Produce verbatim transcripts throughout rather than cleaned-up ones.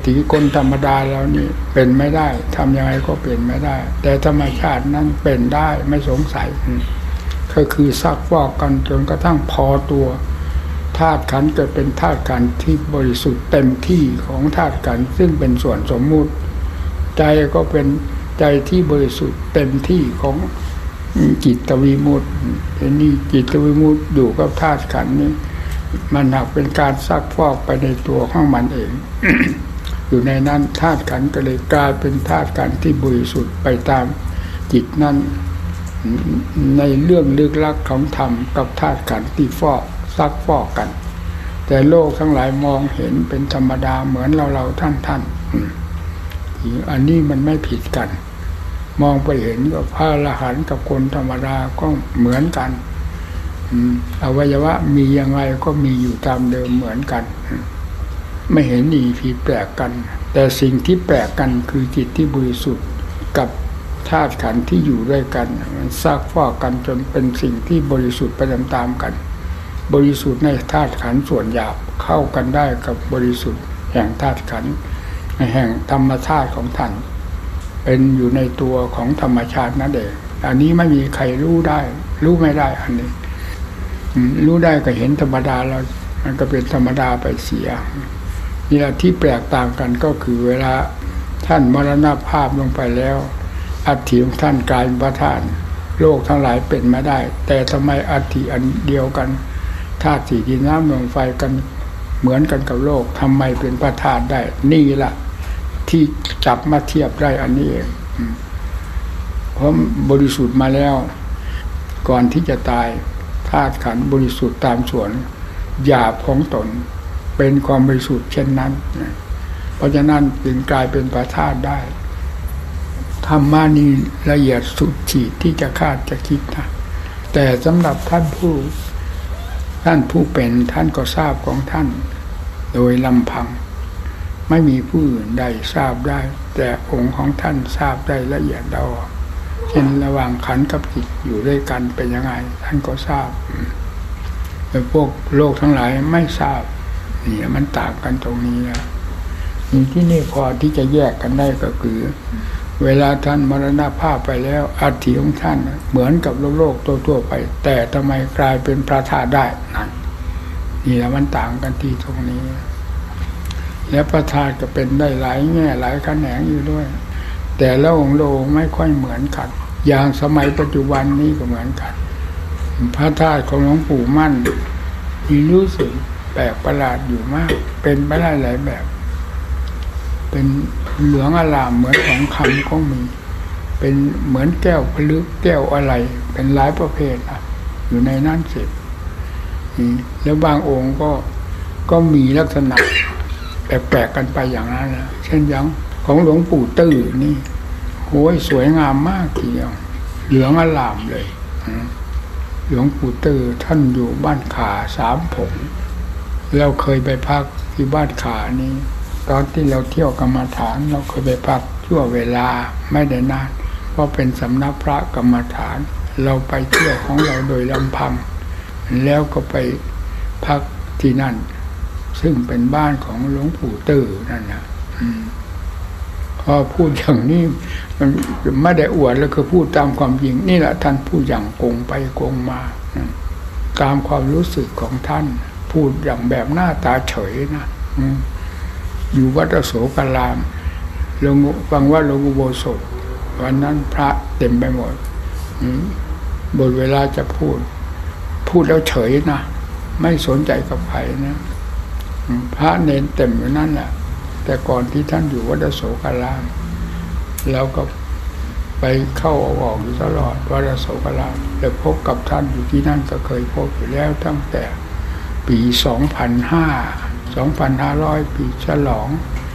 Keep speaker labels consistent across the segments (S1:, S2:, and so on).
S1: ถีคนธรรมดาแล้วนี่เป็นไม่ได้ทำยังไงก็เป็นไม่ได้แต่ธรรมชาตินั้นเป็นได้ไม่สงสัยก็คือซักฟอกกันจนกระทั่งพอตัวธาตุขันธ์จะเป็นธาตุขันธ์ที่บริสุทธิ์เต็มที่ของธาตุขันธ์ซึ่งเป็นส่วนสมมุติใจก็เป็นใจที่บริสุทธิ์เต็มที่ของจิตวิมุตตินี่จิตวิมุตติอยู่กับธาตุขันธ์นี้มันหากเป็นการซักฟอกไปในตัวของมันเอง อยู่ในนั้นธาตุขันธ์ก็เลยกลายเป็นธาตุขันธ์ที่บริสุทธิ์ไปตามจิตนั้นในเรื่องลึกลับของธรรมกับธาตุขันธ์ที่ฟอกซักฟอกกันแต่โลกทั้งหลายมองเห็นเป็นธรรมดาเหมือนเราเราท่านท่านอันนี้มันไม่ผิดกันมองไปเห็นกับพระอรหันต์กับคนธรรมดาก็เหมือนกันอวัยวะมียังไงก็มีอยู่ตามเดิมเหมือนกันไม่เห็นหนีผิดแปลกกันแต่สิ่งที่แปลกกันคือจิตที่บริสุทธิ์กับธาตุขันธ์ที่อยู่ด้วยกันมันซักฟอกกันจนเป็นสิ่งที่บริสุทธิ์ไปตามๆกันบริสุทธิ์ในธาตุขันธ์ส่วนหยาบเข้ากันได้กับบริสุทธิ์แห่งธาตุขันธ์แห่งธรรมชาติของท่านเป็นอยู่ในตัวของธรรมชาตินั่นเองอันนี้ไม่มีใครรู้ได้รู้ไม่ได้อันนี้รู้ได้ก็เห็นธรรมดาแล้วมันก็เป็นธรรมดาไปเสียนี่แหละที่แปลกต่างกันก็คือเวลาท่านมรณภาพลงไปแล้วอัฐิของท่านกลายเป็นพระธาตุโลกทั้งหลายเป็นไม่ได้แต่ทำไมอัฐิอันเดียวกันธาตุสี่ดินน้ำลมไฟกันเหมือนกันกับโลกทำไมเป็นพระธาตุได้นี่แหละที่จับมาเทียบได้อันนี้เองเพราะบริสุทธิ์มาแล้วก่อนที่จะตายธาตุขันธ์บริสุทธิ์ตามส่วนหยาบของตนเป็นความบริสุทธิ์เช่นนั้นเพราะฉะนั้นจึงกลายเป็นพระธาตุได้ธรรมะนี้ละเอียดสุดขีดที่จะคาดจะคิดนะแต่สำหรับท่านผู้ท่านผู้เป็นท่านก็ทราบของท่านโดยลำพังไม่มีผู้อื่นใดทราบได้แต่องค์ของท่านทราบได้ละเอียดเดาเช่นระหว่างขันธ์กับจิตอยู่ด้วยกันเป็นยังไงท่านก็ทราบแต่พวกโลกทั้งหลายไม่ทราบนี่มันต่างกันตรงนี้นะที่นี่พอที่จะแยกกันได้ก็คือเวลาท่านมรณภาพไปแล้วอัฐิของท่านเหมือนกับโลกโลกทั่วๆไปแต่ทำไมกลายเป็นพระธาตุได้นั่นนี่แหละมันต่างกันที่ตรงนี้และพระธาตุก็เป็นได้หลายแง่หลายแขนงอยู่ด้วยแต่ละองค์โลกไม่ค่อยเหมือนกันอย่างสมัยปัจจุบันนี้ก็เหมือนกันพระธาตุของหลวงปู่มั่นมีรู้สึกแปลกประหลาดอยู่มากเป็นไปได้หลายแบบเป็นเหลืองอลามเหมือนของคำก็มีเป็นเหมือนแก้วผลึกแก้วอะไรเป็นหลายประเภทนะอยู่ในนั้นเสร็จแล้วบางองค์ก็ก็มีลักษณะแปลกๆกันไปอย่างนั้นนะเช่นอย่างของหลวงปู่ตื้อนี่โหยสวยงามมากทีเดียวเหลืองอลามเลยหลวงปู่ตื้อท่านอยู่บ้านขาสามผงเราเคยไปพักที่บ้านขานี้ตอนที่เราเที่ยวกรรมฐานเราเคยไปพักชั่วเวลาไม่ได้นานเพราะเป็นสำนักพระกรรมฐานเราไปเที่ยวของเราโดยลำพังแล้วก็ไปพักที่นั่นซึ่งเป็นบ้านของหลวงปู่ตื้อนั่นนะพอพูดอย่างนี้มันไม่ได้อวดแล้วคือพูดตามความจริงนี่แหละท่านพูดอย่างโกงไปโกงมาตามความรู้สึกของท่านพูดอย่างแบบหน้าตาเฉยนะอยู่วัดอโศการามลงฟังว่าหลวงอุโบสถวันนั้นพระเต็มไปหมดบทเวลาจะพูดพูดแล้วเฉยนะไม่สนใจกับใครนะพระเนรเต็มอยู่นั่นแหละแต่ก่อนที่ท่านอยู่วัดอโศการามแล้วก็ไปเข้าออกอยู่ตลอดวัดอโศการามแต่พบกับท่านอยู่ที่นั่นก็เคยพบอยู่แล้วตั้งแต่ปีสองพันห้าสองพันห้าร้อยปีฉลอง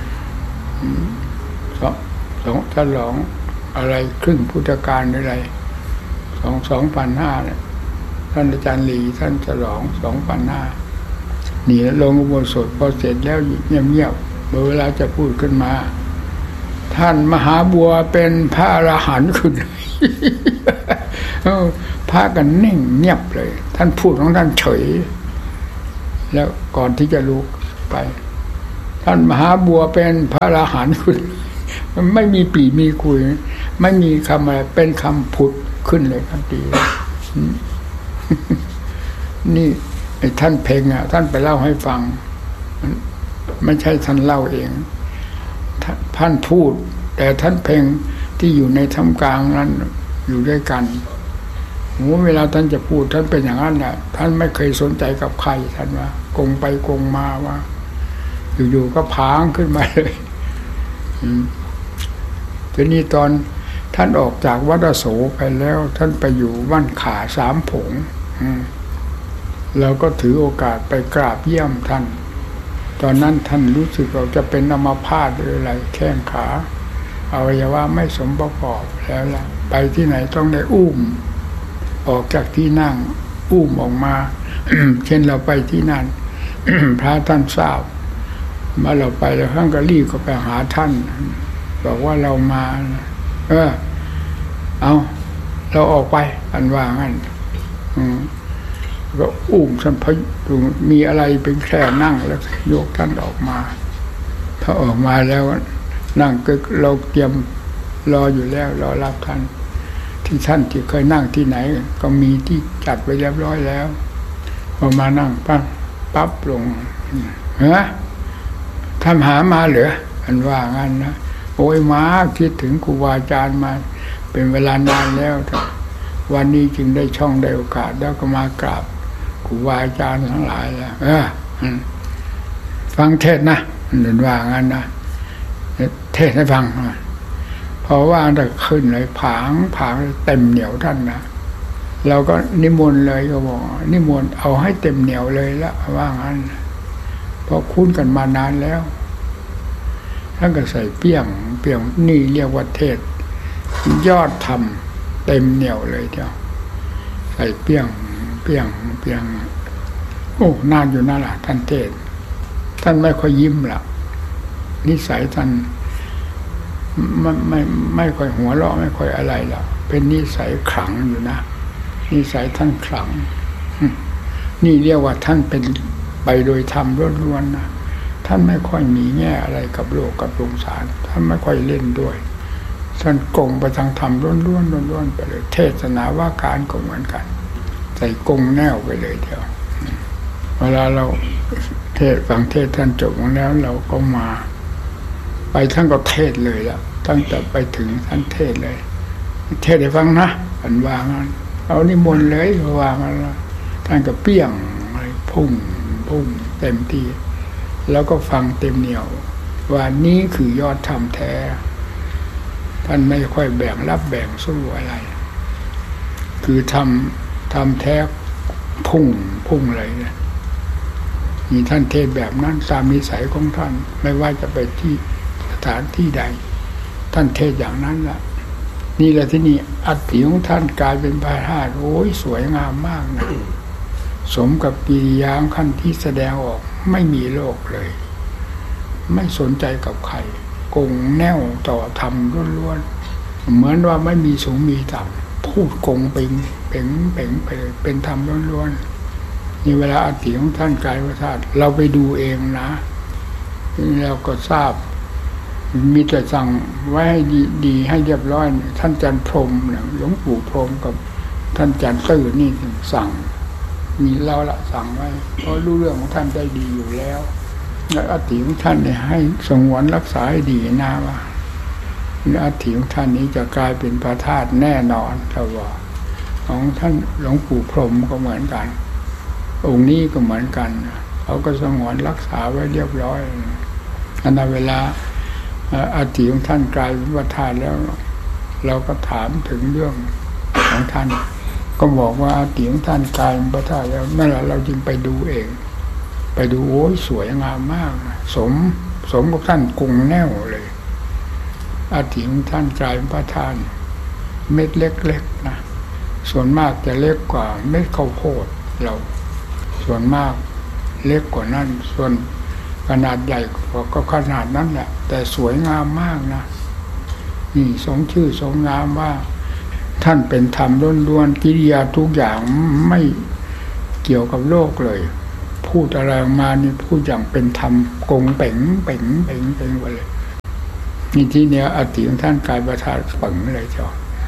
S1: สองสองฉลองอะไรครึ่งพุทธกาลอะไรสองสองพันห้าเนี่ยท่านอาจารย์ลีท่านฉลองสองพันห้านี่ลงอุโบสถพอเสร็จแล้วเงียบๆเวลาจะพูดขึ้นมาท่านมหาบัวเป็นพระอรหันต์ขึ้น พระกันนิ่งเงียบเลยท่านพูดของท่านเฉยแล้วก่อนที่จะลุกไปท่านมหาบัวเป็นพระอรหันต์คุณมันไม่มีปีมีคุยไม่มีคำอะไรเป็นคำผุดขึ้นเลยทันทีนี่ไอ้ท่านเพลงอ่ะท่านไปเล่าให้ฟังไม่ใช่ท่านเล่าเองท่านพูดแต่ท่านเพลงที่อยู่ในท่ามกลางนั้นอยู่ด้วยกันโอ้เวลาท่านจะพูดท่านเป็นอย่างนั้นแหละท่านไม่เคยสนใจกับใครท่านว่ากงไปกงมาว่าอยู่ๆก็พางขึ้นมาเลยทีนี้ตอนท่านออกจากวัดอโศกไปแล้วท่านไปอยู่บ้านขาสามผงเราก็ถือโอกาสไปกราบเยี่ยมท่านตอนนั้นท่านรู้สึกว่าจะเป็นอัมพาตหรืออะไรแข้งขาอวัยวะไม่สมประกอบแล้วล่ะไปที่ไหนต้องได้อุ้มออกจากที่นั่งอุ้มออกมา เช่นเราไปที่นั่น พระท่านทราบมาเราไปแล้วท่านก็รีบก็ไปหาท่านบอกว่าเรามาเออเอาเราออกไปอันว่างั้นก็อุ้มสัมพยุมีอะไรเป็นแค่นั่งแล้วยกท่านออกมาถ้าออกมาแล้วนั่งก็เราเตรียมรออยู่แล้วรอรับท่านที่ท่านที่เคยนั่งที่ไหนก็มีที่จัดไว้เรียบร้อยแล้วพอมานั่งปั๊บปั๊บลงเฮ้ยทำหามาเหรออันว่างั้นนะโอ้ยมาคิดถึงครูบาอาจารย์มาเป็นเวลานานแล้ววันนี้จึงได้ช่องได้โอกาสแล้วก็มากราบครูบาอาจารย์ทั้งหลายแล้วเออฟังเทศนะเดินว่างั้นนะเทศให้ฟังเพราะว่าจะขึ้นเลยผางผางเต็มเหนียวท่านนะเราก็นิมนต์เลยก็บอกนิมนต์เอาให้เต็มเหนียวเลยละว่างั้นเพราะคุ้นกันมานานแล้วท่านก็ใส่เปี้ยงเปี้ยงนี่เรียกว่าเทศยอดธรรมเต็มเหนียวเลยเดียวใส่เปี้ยงเปี้ยงเปี้ยงโอ้นานอยู่นั่นแหละท่านเทศท่านไม่ค่อยยิ้มละนิสัยท่านไม่ไม่ไม่ค่อยหัวเราะไม่ค่อยอะไรละเป็นนิสัยขลังอยู่นะนิสัยท่านขลังนี่เรียกว่าท่านเป็นไปโดยธรรมล้วนๆนะท่านไม่ค่อยมีแง่อะไรกับโลกกับสงสารท่านไม่ค่อยเล่นด้วยท่านกงไปทางธรรมล้วนๆล้วนๆไปเลยเทศนาว่าการก็เหมือนกันใส่กงแนวไปเลยเดียวเวลาเราเทศฟังเทศท่านจบแล้วเราก็มาไปท่านก็เทศเลยละตั้งแต่ไปถึงท่านเทศเลยเทศให้ฟังนะอันว่างั้นเอานิมนต์เลยว่างั้นท่านก็เปี้ยงอะไรพุ่งพุ่งเต็มที่แล้วก็ฟังเต็มเหนียวว่านี้คือยอดธรรมแท้ท่านไม่ค่อยแบ่งรับแบ่งสู้อะไรคือทำทำแท้พุ่งพุ่งเลยเนี่ยมีท่านเทศแบบนั้นตามนิสัยของท่านไม่ว่าจะไปที่สถานที่ใดท่านเทศอย่างนั้นล่ะนี่แหละที่นี่อัฐิของท่านกลายเป็นพระธาตุโอ้ยสวยงามมากนะสมกับกิริยาขั้นที่แสดงออกไม่มีโลกเลยไม่สนใจกับใครกงแนวต่อธรรมล้วนๆเหมือนว่าไม่มีสูงมีต่ำพูดกงเป่งเป่งเป่งไปเป็นธรรมล้วนๆนี่เวลาอัฐิของท่านกลายเป็นพระธาตุเราไปดูเองนะเราก็ทราบมีแต่สั่งไว้ให้ดีดีให้เรียบร้อยท่านจันพรหมหลวงปู่พรหมกับท่านจันตื้อนี่สั่งมีเราละสั่งไว้เพราะรู้เรื่องของท่านได้ดีอยู่แล้วและอัฐิของท่านเนี่ยให้สงวนรักษาให้ดีนะว่าอัฐิของท่านนี้จะกลายเป็นพระธาตุแน่นอนแต่ว่าของท่านหลวงปู่พรหมก็เหมือนกันองค์นี้ก็เหมือนกันเขาก็สงวนรักษาไว้เรียบร้อยอันนั้นเวลาอาฐิของท่านกลายเป็นพระธาตุแล้วเราก็ถามถึงเรื่องของท่านก็บอกว่าอาฐิของท่านกลายเป็นพระธาตุแล้วนั่นแหละเราจึงไปดูเองไปดูโอ้ยสวยงามมากสมสมกับท่านกงแนวเลยอาฐิของท่านกลายเป็นพระธาตุเม็ดเล็กๆนะส่วนมากจะเล็กกว่าเม็ดข้าวโพดเราส่วนมากเล็กกว่านั้นส่วนขนาดใหญ่ก็ขนาดนั้นแหละแต่สวยงามมากนะนี่สมชื่อสมงามว่าท่านเป็นธรรมล้วนๆกิริยาทุกอย่างไม่เกี่ยวกับโลกเลยพพูดอะไรออกมานี่พูดอย่างเป็นธรรมกงเป่งเป่งเป่งเป่งไปเลยนี่ที่เนี้ยอติของท่านกายประทานเป่งเลยเจ้า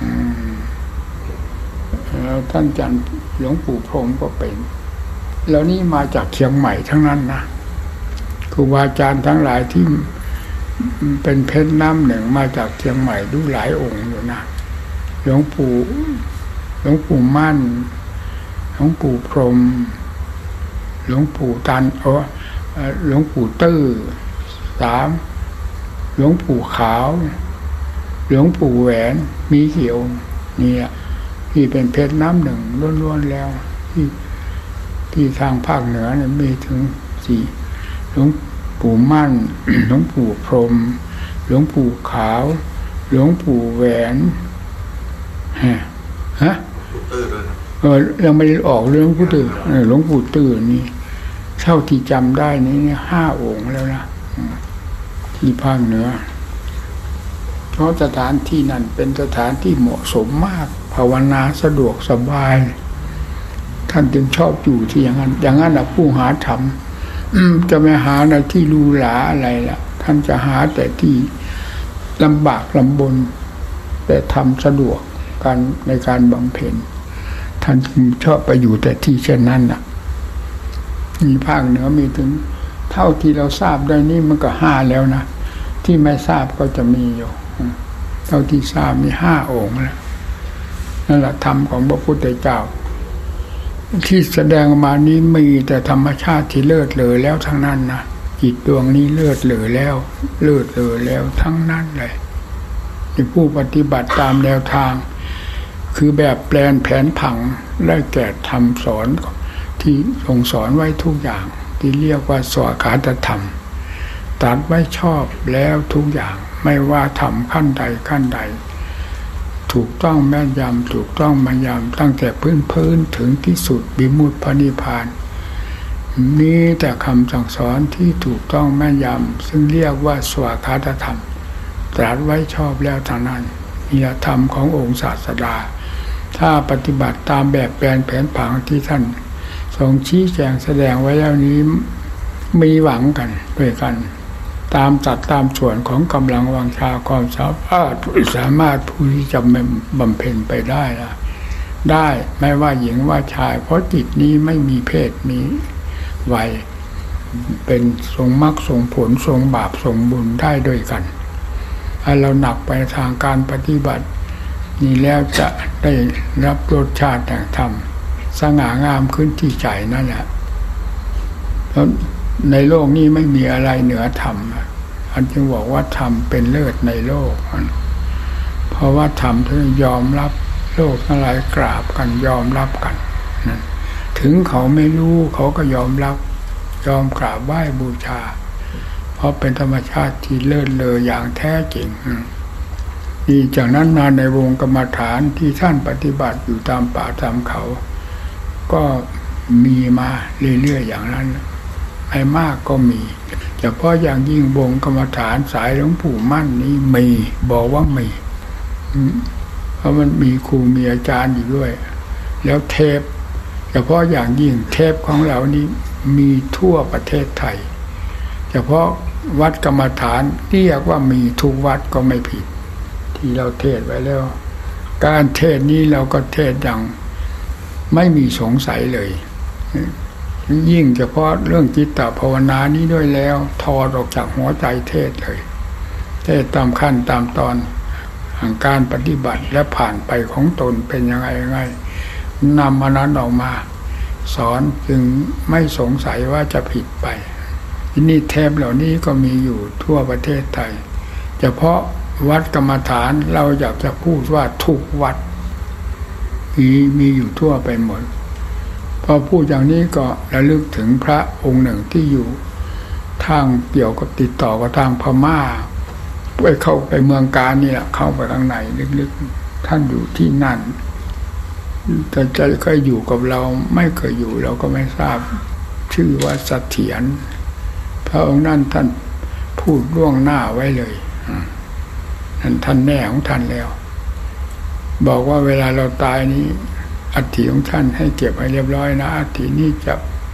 S1: แล้วท่านจันหลวงปู่พรหมก็เป็นแล้วนี่มาจากเชียงใหม่ทั้งนั้นนะครูบาอาจารย์ทั้งหลายที่เป็นเพชรน้ำหนึ่งมาจากเชียงใหม่ดูหลายองค์อยู่นะหลวงปู่หลวงปู่มั่นหลวงปู่พรหมหลวงปู่ตันเออหลวงปู่ตื้อสามหลวงปู่ขาวหลวงปู่แหวนมีกี่องค์นี่อ่ะที่เป็นเพชรน้ำหนึ่งล้วนๆแล้วที่ที่ทางภาคเหนือเนี่ยมีถึงสี่หลวงปู่มั่น หลวงปู่พรหมหลวงปู่ขาวหลวงปู่แหวนฮะฮะเออยังไม่ได้ออกเรื่องผู้ตื่นหลวงปู่ตื่นนี่เท่าที่จำได้นี่ห้าองค์แล้วนะที่ภาคเหนือเพราะสถานที่นั้นเป็นสถานที่เหมาะสมมากภาวนาสะดวกสบายท่านจึงชอบอยู่ที่อย่างนั้นอย่างนั้นนะผู้หาธรรมจะไม่หาในที่ลูหลาอะไรล่ะท่านจะหาแต่ที่ลำบากลำบนแต่ทำสะดวกการในการบำเพ็ญท่านจึงชอบไปอยู่แต่ที่เช่นนั้นน่ะมีภาคเหนือมีถึงเท่าที่เราทราบได้นี่มันก็ห้าแล้วนะที่ไม่ทราบก็จะมีอยู่เท่าที่ทราบมีห้าองค์แล้วนั่นแหละธรรมของพระพุทธเจ้าที่แสดงมานี้มีแต่ธรรมชาติที่เลิศเลอแล้วทั้งนั้นนะจิตดวงนี้เลิศเลอแล้วเลิศเลอแล้วทั้งนั้นเลยที่ผู้ปฏิบัติตามแนวทางคือแบบแปลนแผนผังได้แก่ธรรมสอนที่ทรงสอนไว้ทุกอย่างที่เรียกว่าสวขาตธรรมตรัสไว้ชอบแล้วทุกอย่างไม่ว่าธรรมขั้นใดขั้นใดถูกต้องแม่นยำถูกต้องมันยำตั้งแต่พื้นพื้นถึงที่สุดวิมุตติพระนิพพานมีแต่คำสั่งสอนที่ถูกต้องแม่นยำซึ่งเรียกว่าสวขาตธรรมตรัสไว้ชอบแล้วเท่านั้นนี่แหละธรรมขององค์ศาสดาถ้าปฏิบัติตามแบบแปลนแผนผังที่ท่านทรงชี้แจงแสดงไว้แล้วนี้มีหวังกันด้วยกันตามจัดตามส่วนของกำลังวังชาความสามารถสามารถผู้ที่จะบำเพ็ญไปได้นะได้ไม่ว่าหญิงว่าชายเพราะจิตนี้ไม่มีเพศมีวัยเป็นทรงมรรคทรงผลทรงบาปทรงบุญได้ด้วยกันถ้าเราหนักไปทางการปฏิบัตินี่แล้วจะได้รับรสชาติแห่งธรรมสง่างามขึ้นที่ใจนั่นแหละเพราะในโลกนี้ไม่มีอะไรเหนือธรรมอันจึงบอกว่าธรรมเป็นเลิศในโลกเพราะว่าธรรมที่ยอมรับโลกทั้งหลายกราบกันยอมรับกันนั่นถึงเขาไม่รู้เขาก็ยอมรับยอมกราบไหว้บูชาเพราะเป็นธรรมชาติที่เลิศเลออย่างแท้จริงนี่จากนั้นมาในวงกรรมฐานที่ท่านปฏิบัติอยู่ตามป่าตามเขาก็มีมาเรื่อยๆอย่างนั้นไม่มากก็มีเฉพาะอย่างยิ่งวงกรรมฐานสายหลวงปู่มั่นนี้มีบอกว่ามีเพราะมันมีครูมีอาจารย์อยู่ด้วยแล้วเทปเฉพาะอย่างยิ่งเทปของเรานี้มีทั่วประเทศไทยเฉพาะวัดกรรมฐานเรียกว่ามีทุกวัดก็ไม่ผิดที่เราเทศไว้แล้วการเทศนี้เราก็เทศอย่างไม่มีสงสัยเลยยิ่งเฉพาะเรื่องจิตตภาวนานี้ด้วยแล้วถอดออกจากหัวใจเทศเลยเทศตามขั้นตามตอนแห่งการปฏิบัติและผ่านไปของตนเป็นยังไงยังไงนำมานั้นออกมาสอนจึงไม่สงสัยว่าจะผิดไปที่นี่เทปเหล่านี้ก็มีอยู่ทั่วประเทศไทยเฉพาะวัดกรรมฐานเราอยากจะพูดว่าทุกวัดมีมีอยู่ทั่วไปหมดพอพูดอย่างนี้ก็ระลึกถึงพระองค์หนึ่งที่อยู่ทางเกี่ยวกับติดต่อกับทางพม่าไปเข้าไปเมืองการนี่แหละเข้าไปข้างในลึกๆท่านอยู่ที่นั่นแต่ใจเคยอยู่กับเราไม่เคยอยู่เราก็ไม่ทราบชื่อว่าเสถียรพระองค์นั้นท่านพูดล่วงหน้าไว้เลยนั่นท่านแน่ของท่านแล้วบอกว่าเวลาเราตายนี้อัฐิของท่านให้เก็บให้เรียบร้อยนะอัฐินี้จะ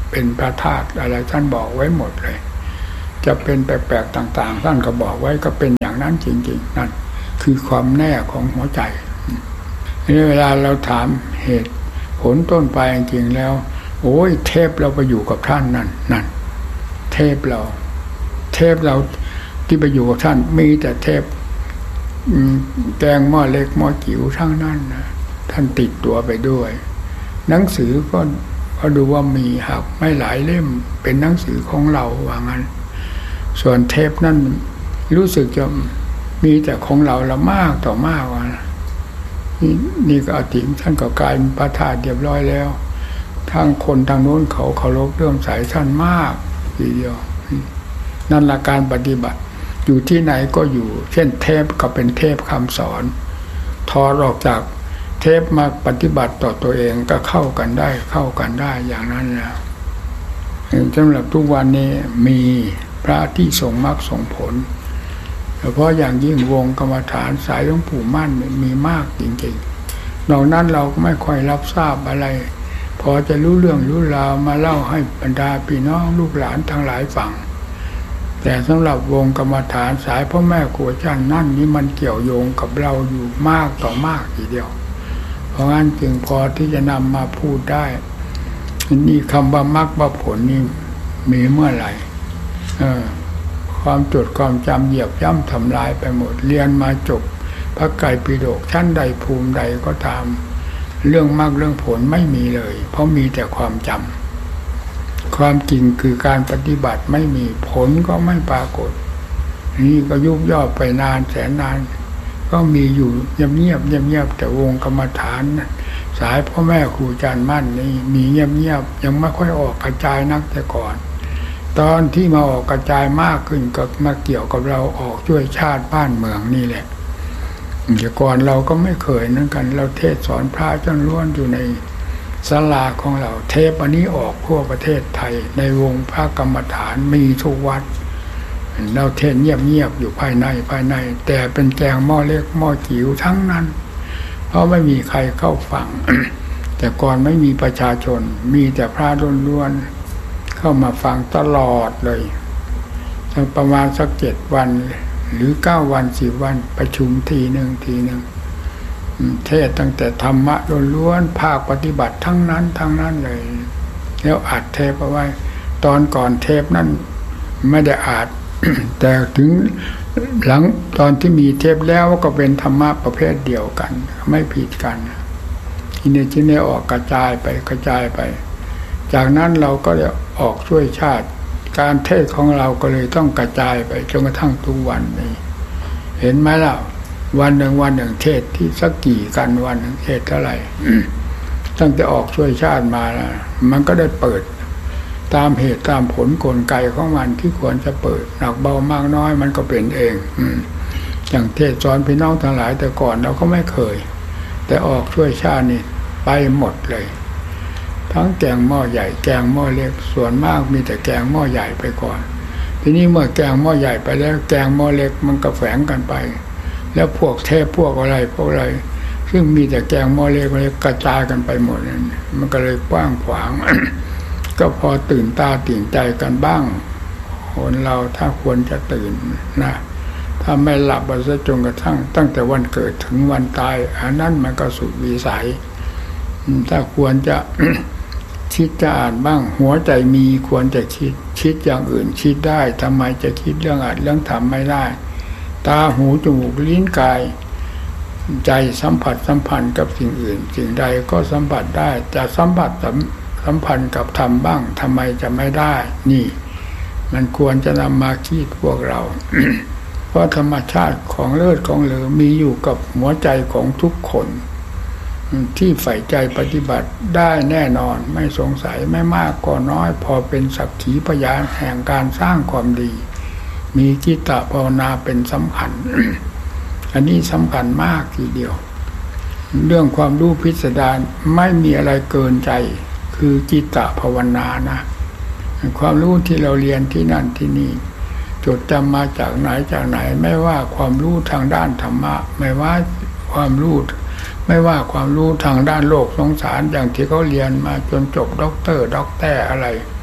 S1: เป็นพระธาตุอะไรท่านบอกไว้หมดเลยจะเป็นแปลกๆต่างๆท่านก็บอกไว้ก็เป็นอย่างนั้นจริงๆนั่นคือความแน่ของหัวใจนี่เวลาเราถามเหตุผลต้นปลายจริงๆแล้วโอ้ยเทพเราไปอยู่กับท่านนั่นนั่นเทพเราเทพเราที่ไปอยู่กับท่านมีแต่เทพแกงหม้อเล็กหม้อจิ๋วทั้งนั้นนะท่านติดตัวไปด้วยหนังสือก็ก็ดูว่ามีครับไม่หลายเล่มเป็นหนังสือของเราว่างั้นส่วนเทปนั่นรู้สึกจะมีแต่ของเราละมากต่อมากว่านี่นี่ก็อติท่านก็กลายเป็นพระธาตุเรียบร้อยแล้วทางคนทางโน้นเขาเคารพเรื่องสายท่านมากทีเดียวนั่นละการปฏิบัติอยู่ที่ไหนก็อยู่เช่นเทพก็เป็นเทพคำสอนถอดออกจากเทพมาปฏิบัติต่อตัวเองก็เข้ากันได้เข้ากันได้อย่างนั้นนะสำหรับทุกวันนี้มีพระที่ส่งมรรคส่งผลเฉพาะอย่างยิ่งวงกรรมฐานสายหลวงปู่มั่นมีมากจริงๆนอกนั้นเราไม่ค่อยรับทราบอะไรพอจะรู้เรื่องรู้ราวมาเล่าให้บรรดาพี่น้องลูกหลานทั้งหลายฟังแต่สำหรับวงกรรมฐานสายพ่อแม่ครูอาจารย์นั่นนี่มันเกี่ยวโยงกับเราอยู่มากต่อมากทีเดียวเพราะงั้นจึงพอที่จะนำมาพูดได้นี่คำว่ามรรคว่าผลนี่มีเมื่อไหร่เออความจดความจำเหยียบย่ำทำลายไปหมดเรียนมาจบพระไตรปิฎกชั้นใดภูมิใดก็ตามเรื่องมรรคเรื่องผลไม่มีเลยเพราะมีแต่ความจำความจริงคือการปฏิบัติไม่มีผลก็ไม่ปรากฏนี่ก็ยุบย่อไปนานแสนนานก็มีอยู่เงียบเงียบเงียบเงียบแต่วงกรรมฐานสายพ่อแม่ครูอาจารย์มั่นนี่มีเงียบเงียบยังไม่ค่อยออกกระจายนักแต่ก่อนตอนที่มาออกกระจายมากขึ้นก็มาเกี่ยวกับเราออกช่วยชาติบ้านเมืองนี่แหละแต่ก่อนเราก็ไม่เคยนั่นกันเราเทศสอนพระจนล้วนอยู่ในศาลาของเราเทปอันนี้ออกทั่วประเทศไทยในวงพระกรรมฐานมีทุกวัดเราเทศเงียบๆอยู่ภายในภายในแต่เป็นแกงหม้อเล็กหม้อจิ๋วทั้งนั้นเพราะไม่มีใครเข้าฟัง แต่ก่อนไม่มีประชาชนมีแต่พระล้วนๆเข้ามาฟังตลอดเลยประมาณสักเจ็ดวันหรือเก้าวันสิบวันประชุมทีหนึ่งทีหนึ่งเทศตั้งแต่ธรรมะล้วนๆภาคปฏิบัติทั้งนั้นทั้งนั้นเลยแล้วอัดเทปเอาไว้ตอนก่อนเทปนั้นไม่ได้อัด แต่ถึงหลังตอนที่มีเทปแล้วก็เป็นธรรมะประเภทเดียวกันไม่ผิดกันทีนี้ที่นี้ออกกระจายไปกระจายไปจากนั้นเราก็จะออกช่วยชาติการเทศของเราก็เลยต้องกระจายไปจนกระทั่งทุกวันนี้เห็นไหมล่ะวันหนึ่งวันหนึ่งเทศที่สักกี่กันวันหนึ่งเทศเท่าไหร่ ตั้งแต่ออกช่วยชาติมาแล้วมันก็ได้เปิดตามเหตุตามผลกลไกของมันที่ควรจะเปิดหนักเบามากน้อยมันก็เป็นเองอย่างเทศสอนพี่น้องทั้งหลายแต่ก่อนเราก็ไม่เคยแต่ออกช่วยชาตินี่ไปหมดเลยทั้งแกงหม้อใหญ่แกงหม้อเล็กส่วนมากมีแต่แกงหม้อใหญ่ไปก่อนทีนี้เมื่อแกงหม้อใหญ่ไปแล้วแกงหม้อเล็กมันก็แฝงกันไปแล้วพวกเทพพวกอะไรพวกอะไรซึ่งมีแต่แกงหม้อเล็กกระจายกันไปหมดนั่นมันก็เลยกว้างขวาง ก็พอตื่นตาตื่นใจกันบ้างคนเราถ้าควรจะตื่นนะถ้าไม่หลับซะจนกระทั่งตั้งแต่วันเกิดถึงวันตายอันนั้นมันก็สุดวิสัยถ้าควรจะ คิดจะอ่านบ้างหัวใจมีควรจะคิดคิดอย่างอื่นคิดได้ทำไมจะคิดเรื่องอ่านเรื่องทำไม่ได้ตาหูจมูกลิ้นกายใจสัมผัสสัมพันธ์กับสิ่งอื่นสิ่งใดก็สัมผัสได้จะสัมผัสสัมพันธ์กับธรรมบ้างทำไมจะไม่ได้นี่มันควรจะนำมาคิดพวกเรา เพราะธรรมชาติของเลิศของเหลือมีอยู่กับหัวใจของทุกคนที่ใฝ่ใจปฏิบัติได้แน่นอนไม่สงสัยไม่มากก็น้อยพอเป็นสักขีพยานแห่งการสร้างความดีมีจิตตภาวนาเป็นสำคัญ อันนี้สำคัญมากทีเดียวเรื่องความรู้พิสดารไม่มีอะไรเกินใจคือจิตตภาวนานะความรู้ที่เราเรียนที่นั่นที่นี่จดจำมาจากไหนจากไหนไม่ว่าความรู้ทางด้านธรรมะไม่ว่าความรู้ไม่ว่าความรู้ทางด้านโลกสงสารอย่างที่เขาเรียนมาจนจบด็อกเตอร์ด็อกแต้อะไร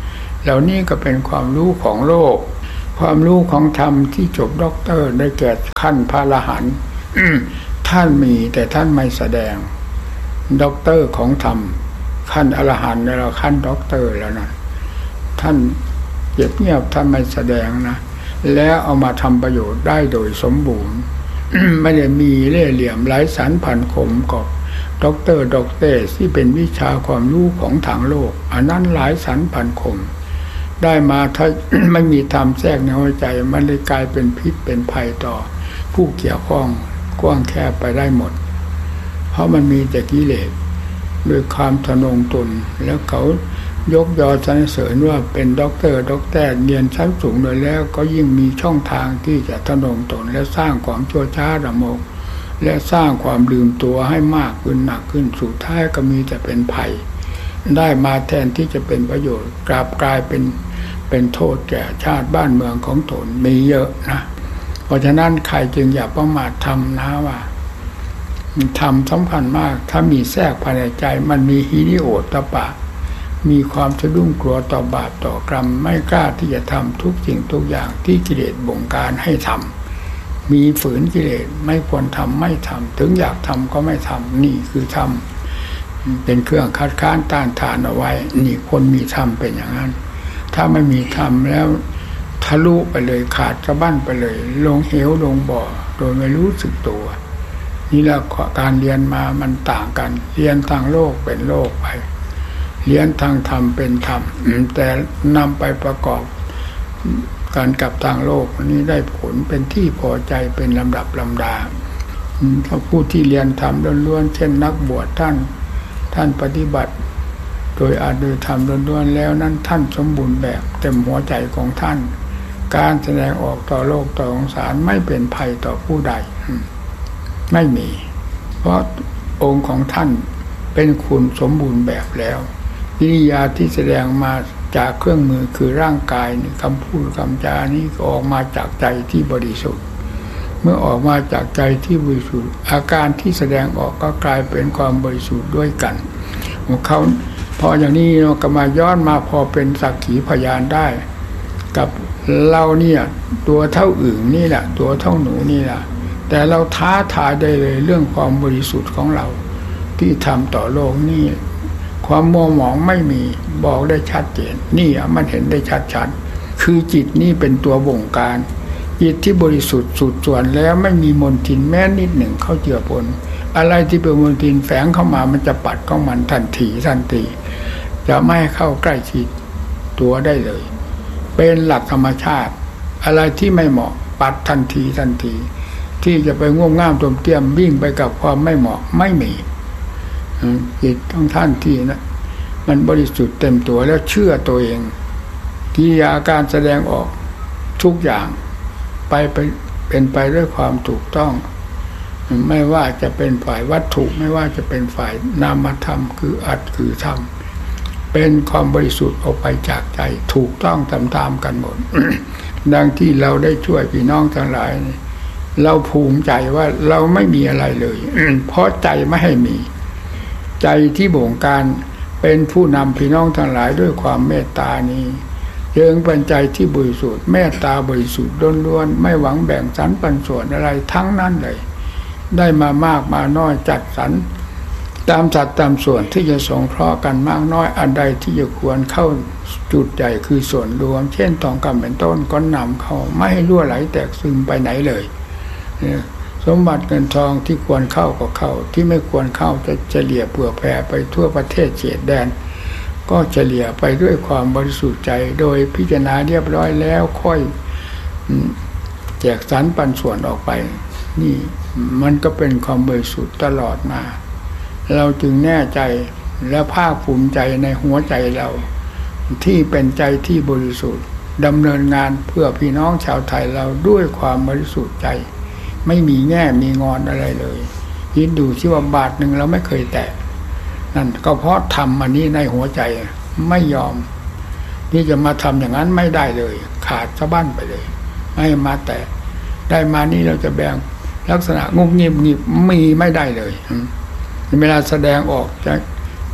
S1: เหล่านี้ก็เป็นความรู้ของโลกความรู้ของธรรมที่จบด็อกเตอร์ได้แก่ขั้นพระอรหันต์ท่านมีแต่ท่านไม่แสดงด็อกเตอร์ของธรรมขั้นอรหันต์แล้วขั้นด็อกเตอร์แล้วนะท่านเงียบเงียบท่านไม่แสดงนะแล้วเอามาทำประโยชน์ได้โดยสมบูรณ์ ไม่ได้มีเล่ห์เหลี่ยมไร้สารพันคมกับด็อกเตอร์ด็อกเตอร์ที่เป็นวิชาความรู้ของทางโลกอันนั้นหลายสารพันคมได้มาถ้า ไม่มีธรรมแทรกในหัวใจมันเลยกลายเป็นพิษเป็นภัยต่อผู้เกี่ยวข้องกว้างแคบไปได้หมดเพราะมันมีแต่กิเลสด้วยความทะนงตนแล้วเขายกยอสรรเสริญว่าเป็นด็อกเตอร์ด็อกเตอร์เรียนชั้นสูงเลยแล้วก็ยิ่งมีช่องทางที่จะทะนงตนและสร้างความชั่วช้าระมกและสร้างความลืมตัวให้มากขึ้นหนักขึ้นสุดท้ายก็มีแต่เป็นภัยได้มาแทนที่จะเป็นประโยชน์กลับกลายเป็นเป็นโทษแก่ชาติบ้านเมืองของตนมีเยอะนะเพราะฉะนั้นใครจึงอย่าประมาททำนะว่าทำสำคัญมากถ้ามีแทรกภายในใจมันมีหิริโอตตัปปะมีความสะดุ้งกลัวต่อบาปต่อกรรมไม่กล้าที่จะทำทุกสิ่งทุกอย่างที่กิเลสบงการให้ทำมีฝืนกิเลสไม่ควรทำไม่ทำถึงอยากทำก็ไม่ทำนี่คือทำเป็นเครื่องคัดค้านต้านทานเอาไว้นี่คนมีธรรมเป็นอย่างนั้นถ้าไม่มีธรรมแล้วทะลุไปเลยขาดกระบั้นไปเลยลงเหวลงบ่อโดยไม่รู้สึกตัวนี่แหละการเรียนมามันต่างกันเรียนทางโลกเป็นโลกไปเรียนทางธรรมเป็นธรรมแต่นำไปประกอบการกับทางโลกนี้ได้ผลเป็นที่พอใจเป็นลำดับลำดาถ้าผู้ที่เรียนธรรมล้วนๆเช่นนักบวชท่านท่านปฏิบัติโดยอาจโดยธรรมล้วนๆแล้วนั้นท่านสมบูรณ์แบบเต็มหัวใจของท่านการแสดงออกต่อโลกต่อสงสารไม่เป็นภัยต่อผู้ใดไม่มีเพราะองค์ของท่านเป็นคุณสมบูรณ์แบบแล้วกิริยาที่แสดงมาจากเครื่องมือคือร่างกายคำพูดคำจานี้ก็ออกมาจากใจที่บริสุทธิ์เมื่อออกมาจากใจที่บริสุทธิ์อาการที่แสดงออกก็กลายเป็นความบริสุทธิ์ด้วยกันของเขาพออย่างนี้เราก็มาย้อนมาพอเป็นสักขีพยานได้กับเราเนี่ยตัวเท่าอึ่งนี่แหละตัวเท่าหนูนี่แหละแต่เราท้าทายได้เลยเรื่องความบริสุทธิ์ของเราที่ทำต่อโลกนี่ความมัวหมองไม่มีบอกได้ชัดเจนนี่อ่ะมันเห็นได้ชัดๆคือจิตนี่เป็นตัวบงการจิตที่บริสุทธิ์สุดส่วนแล้วไม่มีมลทินแม้นิดหนึ่งเข้าเจือปนอะไรที่เป็นมลทินแฝงเข้ามามันจะปัดของมันทันทีทันทีจะไม่ให้เข้าใกล้ชิดตัวได้เลยเป็นหลักธรรมชาติอะไรที่ไม่เหมาะปัดทันทีทันทีที่จะไปง่วงง่ามตมเตี้ยมวิ่งไปกับความไม่เหมาะไม่มีจิตของท่านที่นะมันบริสุทธิ์เต็มตัวแล้วเชื่อตัวเองกิริยาการแสดงออกทุกอย่างไปไปเป็นไปด้วยความถูกต้องไม่ว่าจะเป็นฝ่ายวัตถุไม่ว่าจะเป็นฝ่ายนามธรรมคืออัตคือธรรมเป็นความบริสุทธิ์ออกไปจากใจถูกต้องตามๆกันหมด ดังที่เราได้ช่วยพี่น้องทั้งหลายเราภูมิใจว่าเราไม่มีอะไรเลย เพราะใจไม่ให้มีใจที่บงการเป็นผู้นำพี่น้องทั้งหลายด้วยความเมตตานี้เยิงเป็นใจที่บริสุทธิ์เมตตาบริสุทธิ์ล้วนๆไม่หวังแบ่งสรรปันส่วนอะไรทั้งนั้นเลยได้มามากมาน้อยจัดสรรตามสัดตามส่วนที่จะสงเคราะห์กันมากน้อยอันใดที่จะควรเข้าจุดใหญ่คือส่วนรวมเช่นทองคำเป็นต้นก็นำเข้าไม่ให้รั่วไหลแตกซึมไปไหนเลยสมบัติเงินทองที่ควรเข้าก็เข้าที่ไม่ควรเข้าจะเฉลี่ยเผื่อแผ่ไปทั่วประเทศเฉียดแดนก็เฉลี่ยไปด้วยความบริสุทธิ์ใจโดยพิจารณาเรียบร้อยแล้วค่อยแจกสรรปันส่วนออกไปนี่มันก็เป็นความบริสุทธิ์ตลอดมาเราจึงแน่ใจและภาคภูมิใจในหัวใจเราที่เป็นใจที่บริสุทธิ์ดำเนินงานเพื่อพี่น้องชาวไทยเราด้วยความบริสุทธิ์ใจไม่มีแง่มีงอนอะไรเลยคิดดูที่ว่าบาทหนึ่งเราไม่เคยแตะนั่นก็เพราะทำอันนี้ในหัวใจไม่ยอมที่จะมาทำอย่างนั้นไม่ได้เลยขาดสะบั้นไปเลยไม่มาแตะได้มานี่เราจะแบ่งลักษณะงุบงิบงิบมีไม่ได้เลยเวลาแสดงออกจะ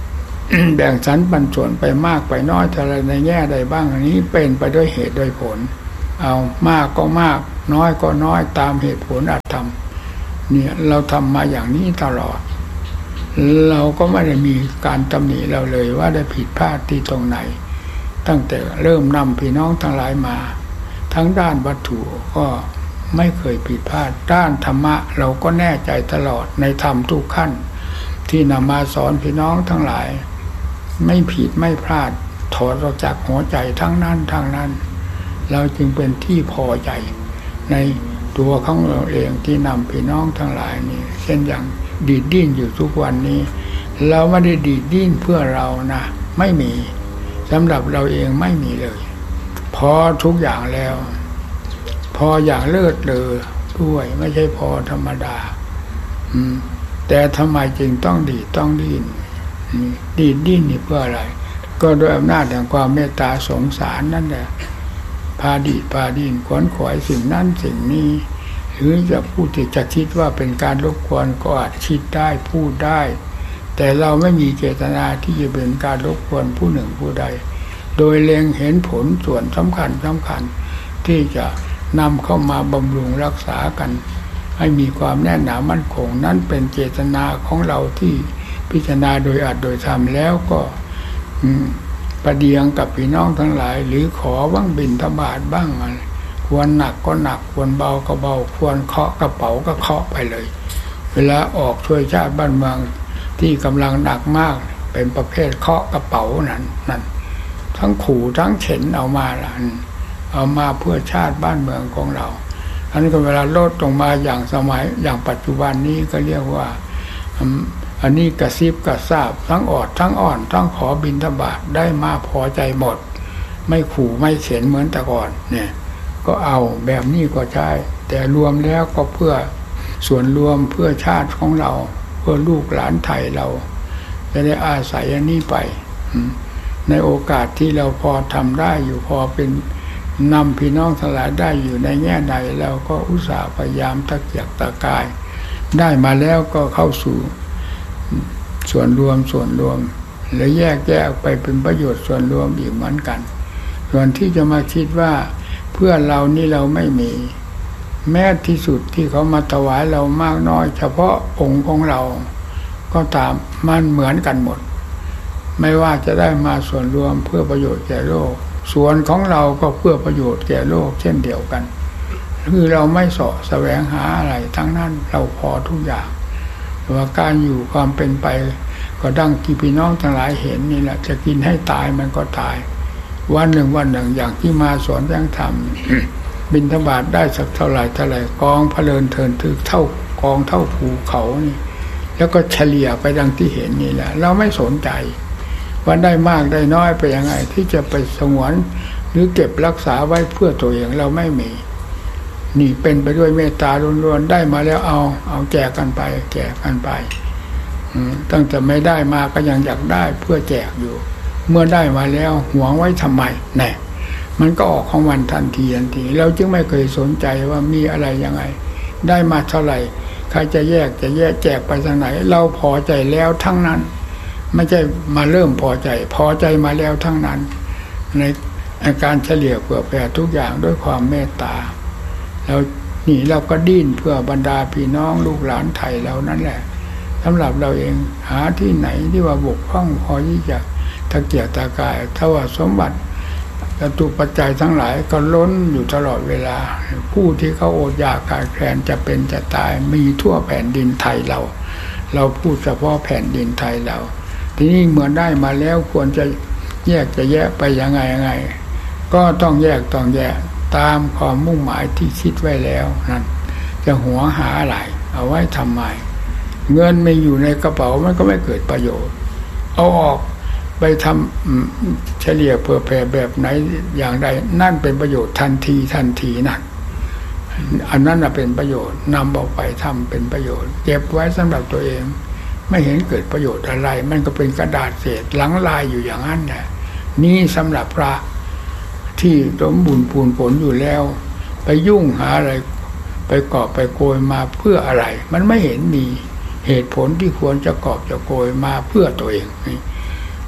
S1: แบ่งสรรปันส่วนไปมากไปน้อยอะไรในแง่ใดบ้างอันนี้เป็นไปด้วยเหตุด้วยผลเอามากก็มากน้อยก็น้อยตามเหตุผลอัตธรรมเนี่ยเราทำมาอย่างนี้ตลอดเราก็ไม่ได้มีการตำหนิเราเลยว่าได้ผิดพลาดที่ตรงไหนตั้งแต่เริ่มนำพี่น้องทั้งหลายมาทั้งด้านวัตถุก็ไม่เคยผิดพลาดด้านธรรมะเราก็แน่ใจตลอดในธรรมทุกขั้นที่นำมาสอนพี่น้องทั้งหลายไม่ผิดไม่พลาดถอดออกจากหัวใจทั้งนั้นทั้งนั้นเราจึงเป็นที่พอใจในตัวของเราเองที่นำพี่น้องทั้งหลายนี่เช่นอย่างดีดดิ้นอยู่ทุกวันนี้เราไม่ได้ดีดดิ้นเพื่อเรานะไม่มีสำหรับเราเองไม่มีเลยพอทุกอย่างแล้วพออย่างเลิศเลอด้วยไม่ใช่พอธรรมดาอืมแต่ทำไมจึงต้องดีดต้องดิ้นดีดดิ้นนี่เพื่ออะไรก็โดยอำนาจแห่งความเมตตาสงสารนั่นแหละพาดีดพาดิ้นขวนขวายสิ่งนั้นสิ่งนี้หรือจะพูดที่จะคิดว่าเป็นการรบกวนก็อาจคิดได้พูดได้แต่เราไม่มีเจตนาที่จะเป็นการรบกวนผู้หนึ่งผู้ใดโดยเล็งเห็นผลส่วนสำคัญสำคัญที่จะนำเข้ามาบำรุงรักษากันให้มีความแน่นหนามั่นคงนั้นเป็นเจตนาของเราที่พิจารณาโดยอัดโดยทำแล้วก็ประเดียงกับพี่น้องทั้งหลายหรือขอบ้างบิณฑบาตบ้างอะไรควรหนักก็หนักควรเบาก็เบาควรเคาะกระเป๋าก็เคาะไปเลยเวลาออกช่วยชาติบ้านเมืองที่กำลังหนักมากเป็นประเภทเคาะกระเป๋านั้นนั่นทั้งขู่ทั้งเข็นเอามาละเอามาเพื่อชาติบ้านเมืองของเราอันนี้ก็เวลาลดลงมาอย่างสมัยอย่างปัจจุบันนี้ก็เรียกว่าอันนี้กระซิบกระซาบทั้งออดทั้งอ่อนทั้งขอบิณฑบาตได้มาพอใจหมดไม่ขู่ไม่เข็นเหมือนแต่ก่อนเนี่ยก็เอาแบบนี้ก็ใช่แต่รวมแล้วก็เพื่อส่วนรวมเพื่อชาติของเราเพื่อลูกหลานไทยเราจะได้อาศัยอันนี้ไปในโอกาสที่เราพอทำได้อยู่พอเป็นนำพี่น้องทั้งหลายได้อยู่ในแง่ใดเราก็อุตส่าห์พยายามตะเกียกตะกายได้มาแล้วก็เข้าสู่ส่วนรวมส่วนรวมแล้วแยกแยกไปเป็นประโยชน์ส่วนรวมอีกเหมือนกันส่วนที่จะมาคิดว่าเพื่อเรานี่เราไม่มีแม้ที่สุดที่เขามาถวายเรามากน้อยเฉพาะองค์ของเราก็ตามมันเหมือนกันหมดไม่ว่าจะได้มาส่วนรวมเพื่อประโยชน์แก่โลกส่วนของเราก็เพื่อประโยชน์แก่โลกเช่นเดียวกันคือเราไม่เสาะแสวงหาอะไรทั้งนั้นเราพอทุกอย่างแต่ว่าการอยู่ความเป็นไปก็ดังที่พี่น้องทั้งหลายเห็นนี่แหละจะกินให้ตายมันก็ตายวันหนึ่งวันหนึ่งอย่างที่มาสอนยังทำบิณฑบาตได้สักเท่าไหร่เท่าไหร่กองพะเลินเทินทึกเท่ากองเท่าภูเขานี่แล้วก็เฉลี่ยไปดังที่เห็นนี่แหละเราไม่สนใจว่าได้มากได้น้อยไปยังไงที่จะไปสงวนหรือเก็บรักษาไว้เพื่อตัวเองเราไม่มีนี่เป็นไปด้วยเมตตาล้วนๆได้มาแล้วเอาเอาแจกกันไปแจกกันไปตั้งแต่ไม่ได้มาก็ยังอยากได้เพื่อแจกอยู่เมื่อได้มาแล้วหวงไว้ทำไมแน่มันก็ออกของมันทันทีทันทีเราจึงไม่เคยสนใจว่ามีอะไรยังไงได้มาเท่าไหร่ใครจะแยกจะแยกแจกไปทางไหนเราพอใจแล้วทั้งนั้นไม่ใช่มาเริ่มพอใจพอใจมาแล้วทั้งนั้นในการเฉลี่ยเผื่อแผ่ทุกอย่างด้วยความเมตตาเรานี่เราก็ดิ้นเพื่อบรรดาพี่น้องลูกหลานไทยเรานั่นแหละสำหรับเราเองหาที่ไหนที่ว่าบกพร่องพอที่จะตะเกียกตะกายถ้าว่าสมบัติจตุปัจจัยทั้งหลายก็ล้นอยู่ตลอดเวลาผู้ที่เขาอดอยากขาดแคลนจะเป็นจะตายมีทั่วแผ่นดินไทยเราเราพูดเฉพาะแผ่นดินไทยเราทีนี้เมื่อได้มาแล้วควรจะแยกจะแยกไปยังไงยังไงก็ต้องแยกต้องแยกตามความมุ่งหมายที่คิดไว้แล้วนั่นจะหวงหาอะไรเอาไว้ทำไมเงินไม่อยู่ในกระเป๋ามันก็ไม่เกิดประโยชน์เอาออกไปทำเฉลี่ยเผื่อแผ่แบบไหนอย่างใดนั่นเป็นประโยชน์ทันทีทันทีนั่นอันนั้นเป็นประโยชน์นำออกไปทำเป็นประโยชน์เก็บไว้สำหรับตัวเองไม่เห็นเกิดประโยชน์อะไรมันก็เป็นกระดาษเศษหลังลายอยู่อย่างนั้นแหละนี่สำหรับพระที่สมบูรณ์พูนผลอยู่แล้วไปยุ่งหาอะไรไปกอบไปโกยมาเพื่ออะไรมันไม่เห็นมีเหตุผลที่ควรจะกอบจะโกยมาเพื่อตัวเอง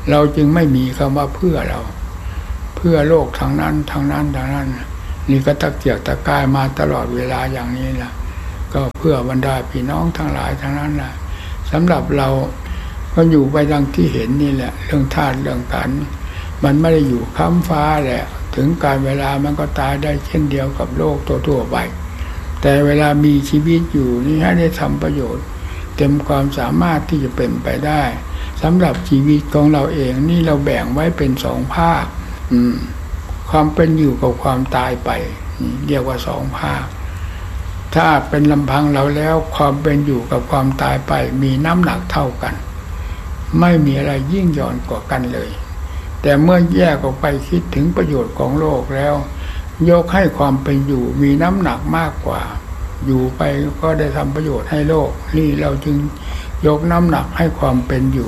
S1: เราจึงไม่มีคำว่าเพื่อเราเพื่อโลกทางนั้นทางนั้นทางนั้นนี่ก็ตะเกียกตะกายมาตลอดเวลาอย่างนี้แหละก็เพื่อบรรดาพี่น้องทั้งหลายทั้งนั้นแหละสำหรับเราก็อยู่ไปดังที่เห็นนี่แหละเรื่องธาตุเรื่องขันธ์มันไม่ได้อยู่ค้ำฟ้าแหละถึงการเวลามันก็ตายได้เช่นเดียวกับโลกทั่วๆไปแต่เวลามีชีวิตอยู่นี่ให้ได้ทำประโยชน์เต็มความสามารถที่จะเป็นไปได้สำหรับชีวิตของเราเองนี่เราแบ่งไว้เป็นสองภาคอืมความเป็นอยู่กับความตายไปเรียกว่าสองภาคถ้าเป็นลำพังเราแล้วความเป็นอยู่กับความตายไปมีน้ำหนักเท่ากันไม่มีอะไรยิ่งหย่อนกว่ากันเลยแต่เมื่อแยกออกไปคิดถึงประโยชน์ของโลกแล้วยกให้ความเป็นอยู่มีน้ำหนักมากกว่าอยู่ไปก็ได้ทำประโยชน์ให้โลกนี่เราจึงยกน้ำหนักให้ความเป็นอยู่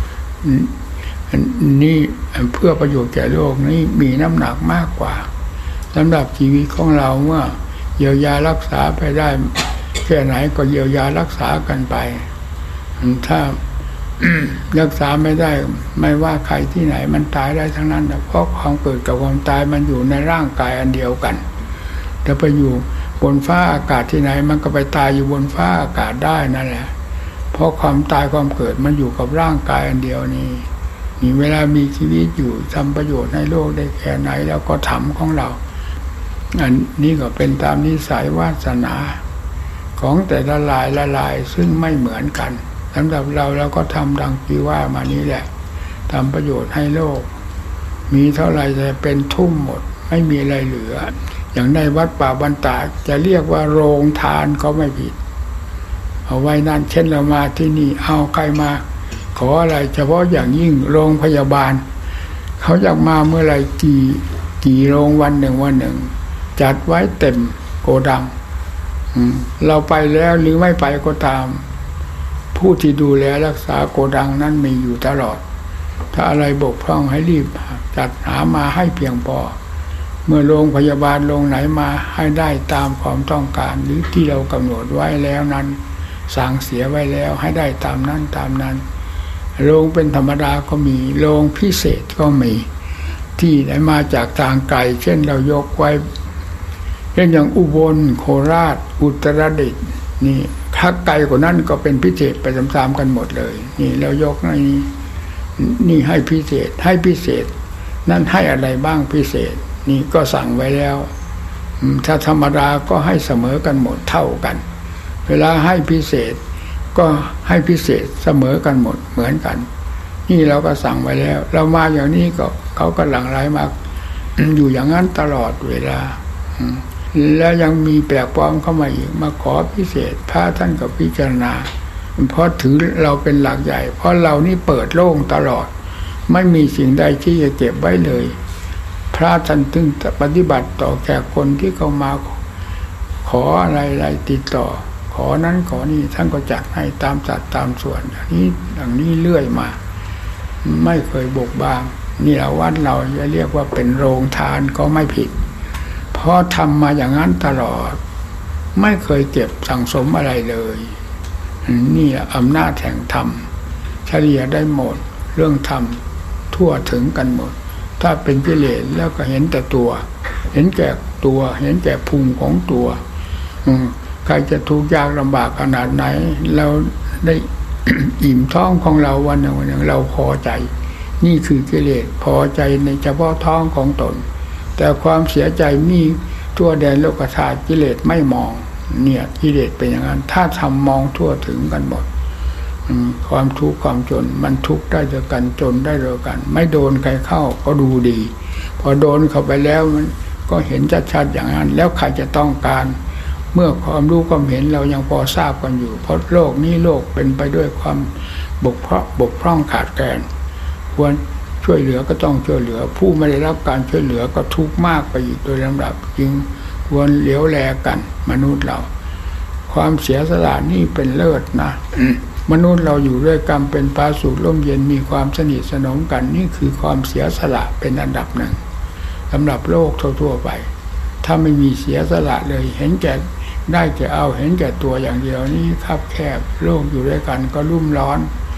S1: นี่เพื่อประโยชน์แก่โลกนี่มีน้ำหนักมากกว่าสำหรับชีวิตของเราเมื่อเยียวยารักษาไปได้แค่ไหนก็เยียวยารักษากันไปถ้า รักษาไม่ได้ไม่ว่าใครที่ไหนมันตายได้ทั้งนั้นเพราะความเกิดกับความตายมันอยู่ในร่างกายอันเดียวกันถ้าไปอยู่บนฟ้าอากาศที่ไหนมันก็ไปตายอยู่บนฟ้าอากาศได้นั่นแหละเพราะความตายความเกิดมันอยู่กับร่างกายอันเดียวนี้นี่เวลามีชีวิตอยู่ทำประโยชน์ให้โลกได้แค่ไหนแล้วก็ทำของเราอันนี้ก็เป็นตามนิสัยวาสนาของแต่ละลายละลายซึ่งไม่เหมือนกันสำหรับเราเราก็ทำดังที่ว่ามานี้แหละทำประโยชน์ให้โลกมีเท่าไหร่จะเป็นทุ่มหมดไม่มีอะไรเหลืออย่างในวัดป่าบรรดาจะเรียกว่าโรงทานก็ไม่ผิดเอาไว้นั่นเช่นเรามาที่นี่เอาใครมาขออะไรเฉพาะอย่างยิ่งโรงพยาบาลเขาอยากมาเมื่อไรกี่กี่โรงวันหนึ่งวันหนึ่งจัดไว้เต็มโกดังเราไปแล้วหรือไม่ไปก็ตามผู้ที่ดูแลรักษาโกดังนั้นมีอยู่ตลอดถ้าอะไรบกพร่องให้รีบจัดหามาให้เพียงพอเมื่อโรงพยาบาลโรงไหนมาให้ได้ตามความต้องการหรือที่เรากำหนดไว้แล้วนั้นสั่งเสียไว้แล้วให้ได้ตามนั้นตามนั้นโรงเป็นธรรมดาก็มีโรงพิเศษก็มีที่ไหนมาจากทางไกลเช่นเรายกไว้เช่นอย่างอุบลโคราชอุตรดิตถ์นี่ถ้าไกลกว่านั้นก็เป็นพิเศษไปตามๆกันหมดเลยนี่เรายกในนี่ให้พิเศษให้พิเศษนั่นให้อะไรบ้างพิเศษนี่ก็สั่งไว้แล้วถ้าธรรมดาก็ให้เสมอกันหมดเท่ากันเวลาให้พิเศษก็ให้พิเศษเสมอกันหมดเหมือนกันนี่เราก็สั่งไว้แล้วเรามาอย่างนี้ก็เขาก็หลั่งไหลมาอยู่อย่างนั้นตลอดเวลาแล้วยังมีแปลกปลอมเข้ามาอีกมาขอพิเศษพระท่านก็พิจารณาเพราะถือเราเป็นหลักใหญ่เพราะเรานี่เปิดโล่งตลอดไม่มีสิ่งใดที่จะเก็บไว้เลยพระท่านถึงปฏิบัติต่อแก่คนที่เขามาขออะไรๆติดต่อขอนั้นขอนี่ท่านก็จัดให้ตามจัดตามส่วนอย่างนี้อย่างนี้เรื่อยมาไม่เคยบกบางนี่เราวัดเราจะเรียกว่าเป็นโรงทานก็ไม่ผิดเพราะทำมาอย่างนั้นตลอดไม่เคยเก็บสั่งสมอะไรเลยนี่อำนาจแห่งธรรมเฉลี่ยได้หมดเรื่องธรรมทั่วถึงกันหมดถ้าเป็นกิเลสแล้วก็เห็นแต่ตัวเห็นแก่ตัวเห็นแก่พุงของตัวใครจะทุกข์ยากลำบากขนาดไหนเราได้ อิ่มท้องของเราวันหนึ่งวันหนึ่งเราพอใจนี่คือกิเลสพอใจในเฉพาะท้องของตนแต่ความเสียใจมีทั่วแดนโลกธาตุกิเลสไม่มองเนี่ยกิเลสเป็นอย่างนั้นถ้าทำมองทั่วถึงกันหมดความทุกข์ความจนมันทุกข์ได้เดียวกันจนได้เดียวกันไม่โดนใครเข้าก็ดูดีพอโดนเข้าไปแล้วมันก็เห็นชัดๆอย่างนั้นแล้วใครจะต้องการเมื่อความรู้ความเห็นเรายังพอทราบกันอยู่เพราะโลกนี้โลกเป็นไปด้วยความบกพร่องบกพร่องขาดแคลนควรช่วยเหลือก็ต้องช่วยเหลือผู้ไม่ได้รับการช่วยเหลือก็ทุกข์มากไปอีกโดยลำดับจึงควรเหลียวแลกันมนุษย์เราความเสียสละนี่เป็นเลิศนะ มนุษย์เราอยู่ด้วยกันเป็นพาสุขร่มเย็นมีความสนิทสนมกันนี่คือความเสียสละเป็นอันดับหนึ่งสำหรับโลกทั่วๆไปถ้าไม่มีเสียสละเลยเห็นแก่ได้แก่เอาเห็นแก่ตัวอย่างเดียวนี่คับแคบโลกอยู่ด้วยกันก็รุ่มร้อน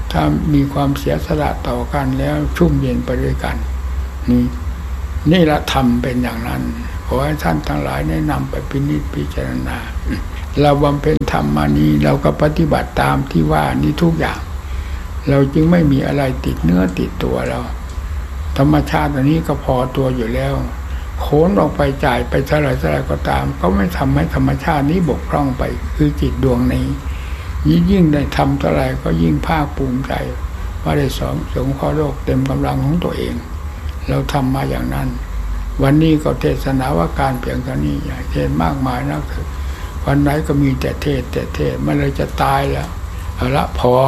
S1: ถ้ามีความเสียสละต่อกันแล้วชุ่มเย็นไปด้วยกันนี่นี่ละธรรมเป็นอย่างนั้นขอให้ท่านทั้งหลายแนะนำไปพินิจพิจารณาเราบำเพ็ญธรรมมานี้เราก็ปฏิบัติตามที่ว่านี้ทุกอย่างเราจึงไม่มีอะไรติดเนื้อติดตัวเราธรรมชาติอันนี้ก็พอตัวอยู่แล้วโขนออกไปจ่ายไปเท่าไรเท่าไรก็ตามก็ไม่ทำให้ธรรมชาตินี้บกพร่องไปคือจิตดวงนี้ยิ่งได้ทำเท่าไรก็ยิ่งภาคภูมิใจว่าได้สอนสงเคราะห์โลกเต็มกำลังของตัวเองเราทำมาอย่างนั้นวันนี้ก็เทศนาว่าการเพียงเท่านี้อย่าเทศมากมายนักวันไหนก็มีแต่เทศแต่เทศมันเลยจะตายแล้วเอาละพอ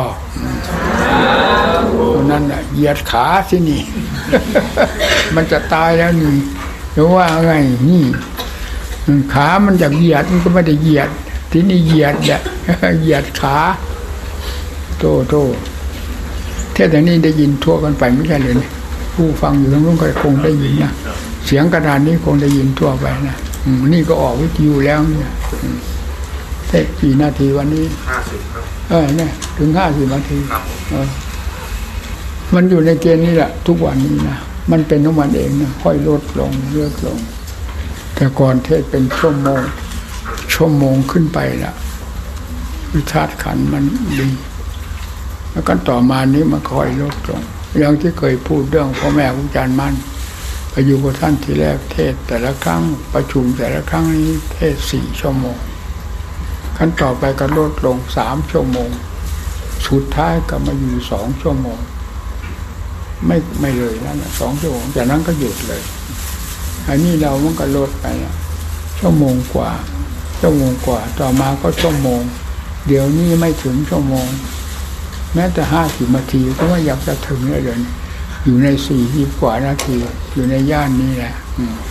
S1: นั่นน่ะเหยียดขาสินี่ มันจะตายแล้วนี่หรือว่าไงนี่ขามันจะเหยียดมันก็ไม่ได้เหยียดที่นี่เหยียดเนี่ยเหยียดขาโตโตเทศอย่างนี้ได้ยินทั่วกันไปไม่ใช่เลยผู้ฟังอยู่ตรงนู้นก็คงได้ยินนะเสียงกระดานนี้คงได้ยินทั่วไปนะนี่ก็ออกวิทยุแล้วเนี่ยเทศกี่นาทีวันนี้ห้าสิบครับเออเนี่ยถึงห้าสิบนาทีเออมันอยู่ในเกณฑ์นี้แหละทุกวันนี้นะมันเป็นของมันเองนะค่อยลดลงเลือกลงแต่ก่อนเทศเป็นชั่วโมงชั่วโมงขึ้นไปละวิชาติขันมันดีแล้วกันต่อมานี้มันค่อยลดลงอย่างที่เคยพูดเรื่องพ่อแม่ครูอาจารย์มั่นไปอยู่กับท่านทีแรกเทศแต่ละครั้งประชุมแต่ละครั้งนี้เทศสี่ชั่วโมงขั้นต่อไปก็ลดลงสามชั่วโมงสุดท้ายก็มาอยู่สองชั่วโมงไม่ไม่เลยนั่นสองชั่วโมงจากนั้นก็หยุดเลยอันนี้เรามันก็ลดไปละชั่วโมงกว่าชั่วโมงกว่าต่อมาก็ชั่วโมงเดี๋ยวนี้ไม่ถึงชั่วโมงแม้แต่ห้าสิบนาทีก็ไม่อยากจะถึงเลยเลยอยู่ในสี่สิบกว่านาทีอยู่ในย่านนี้แหละ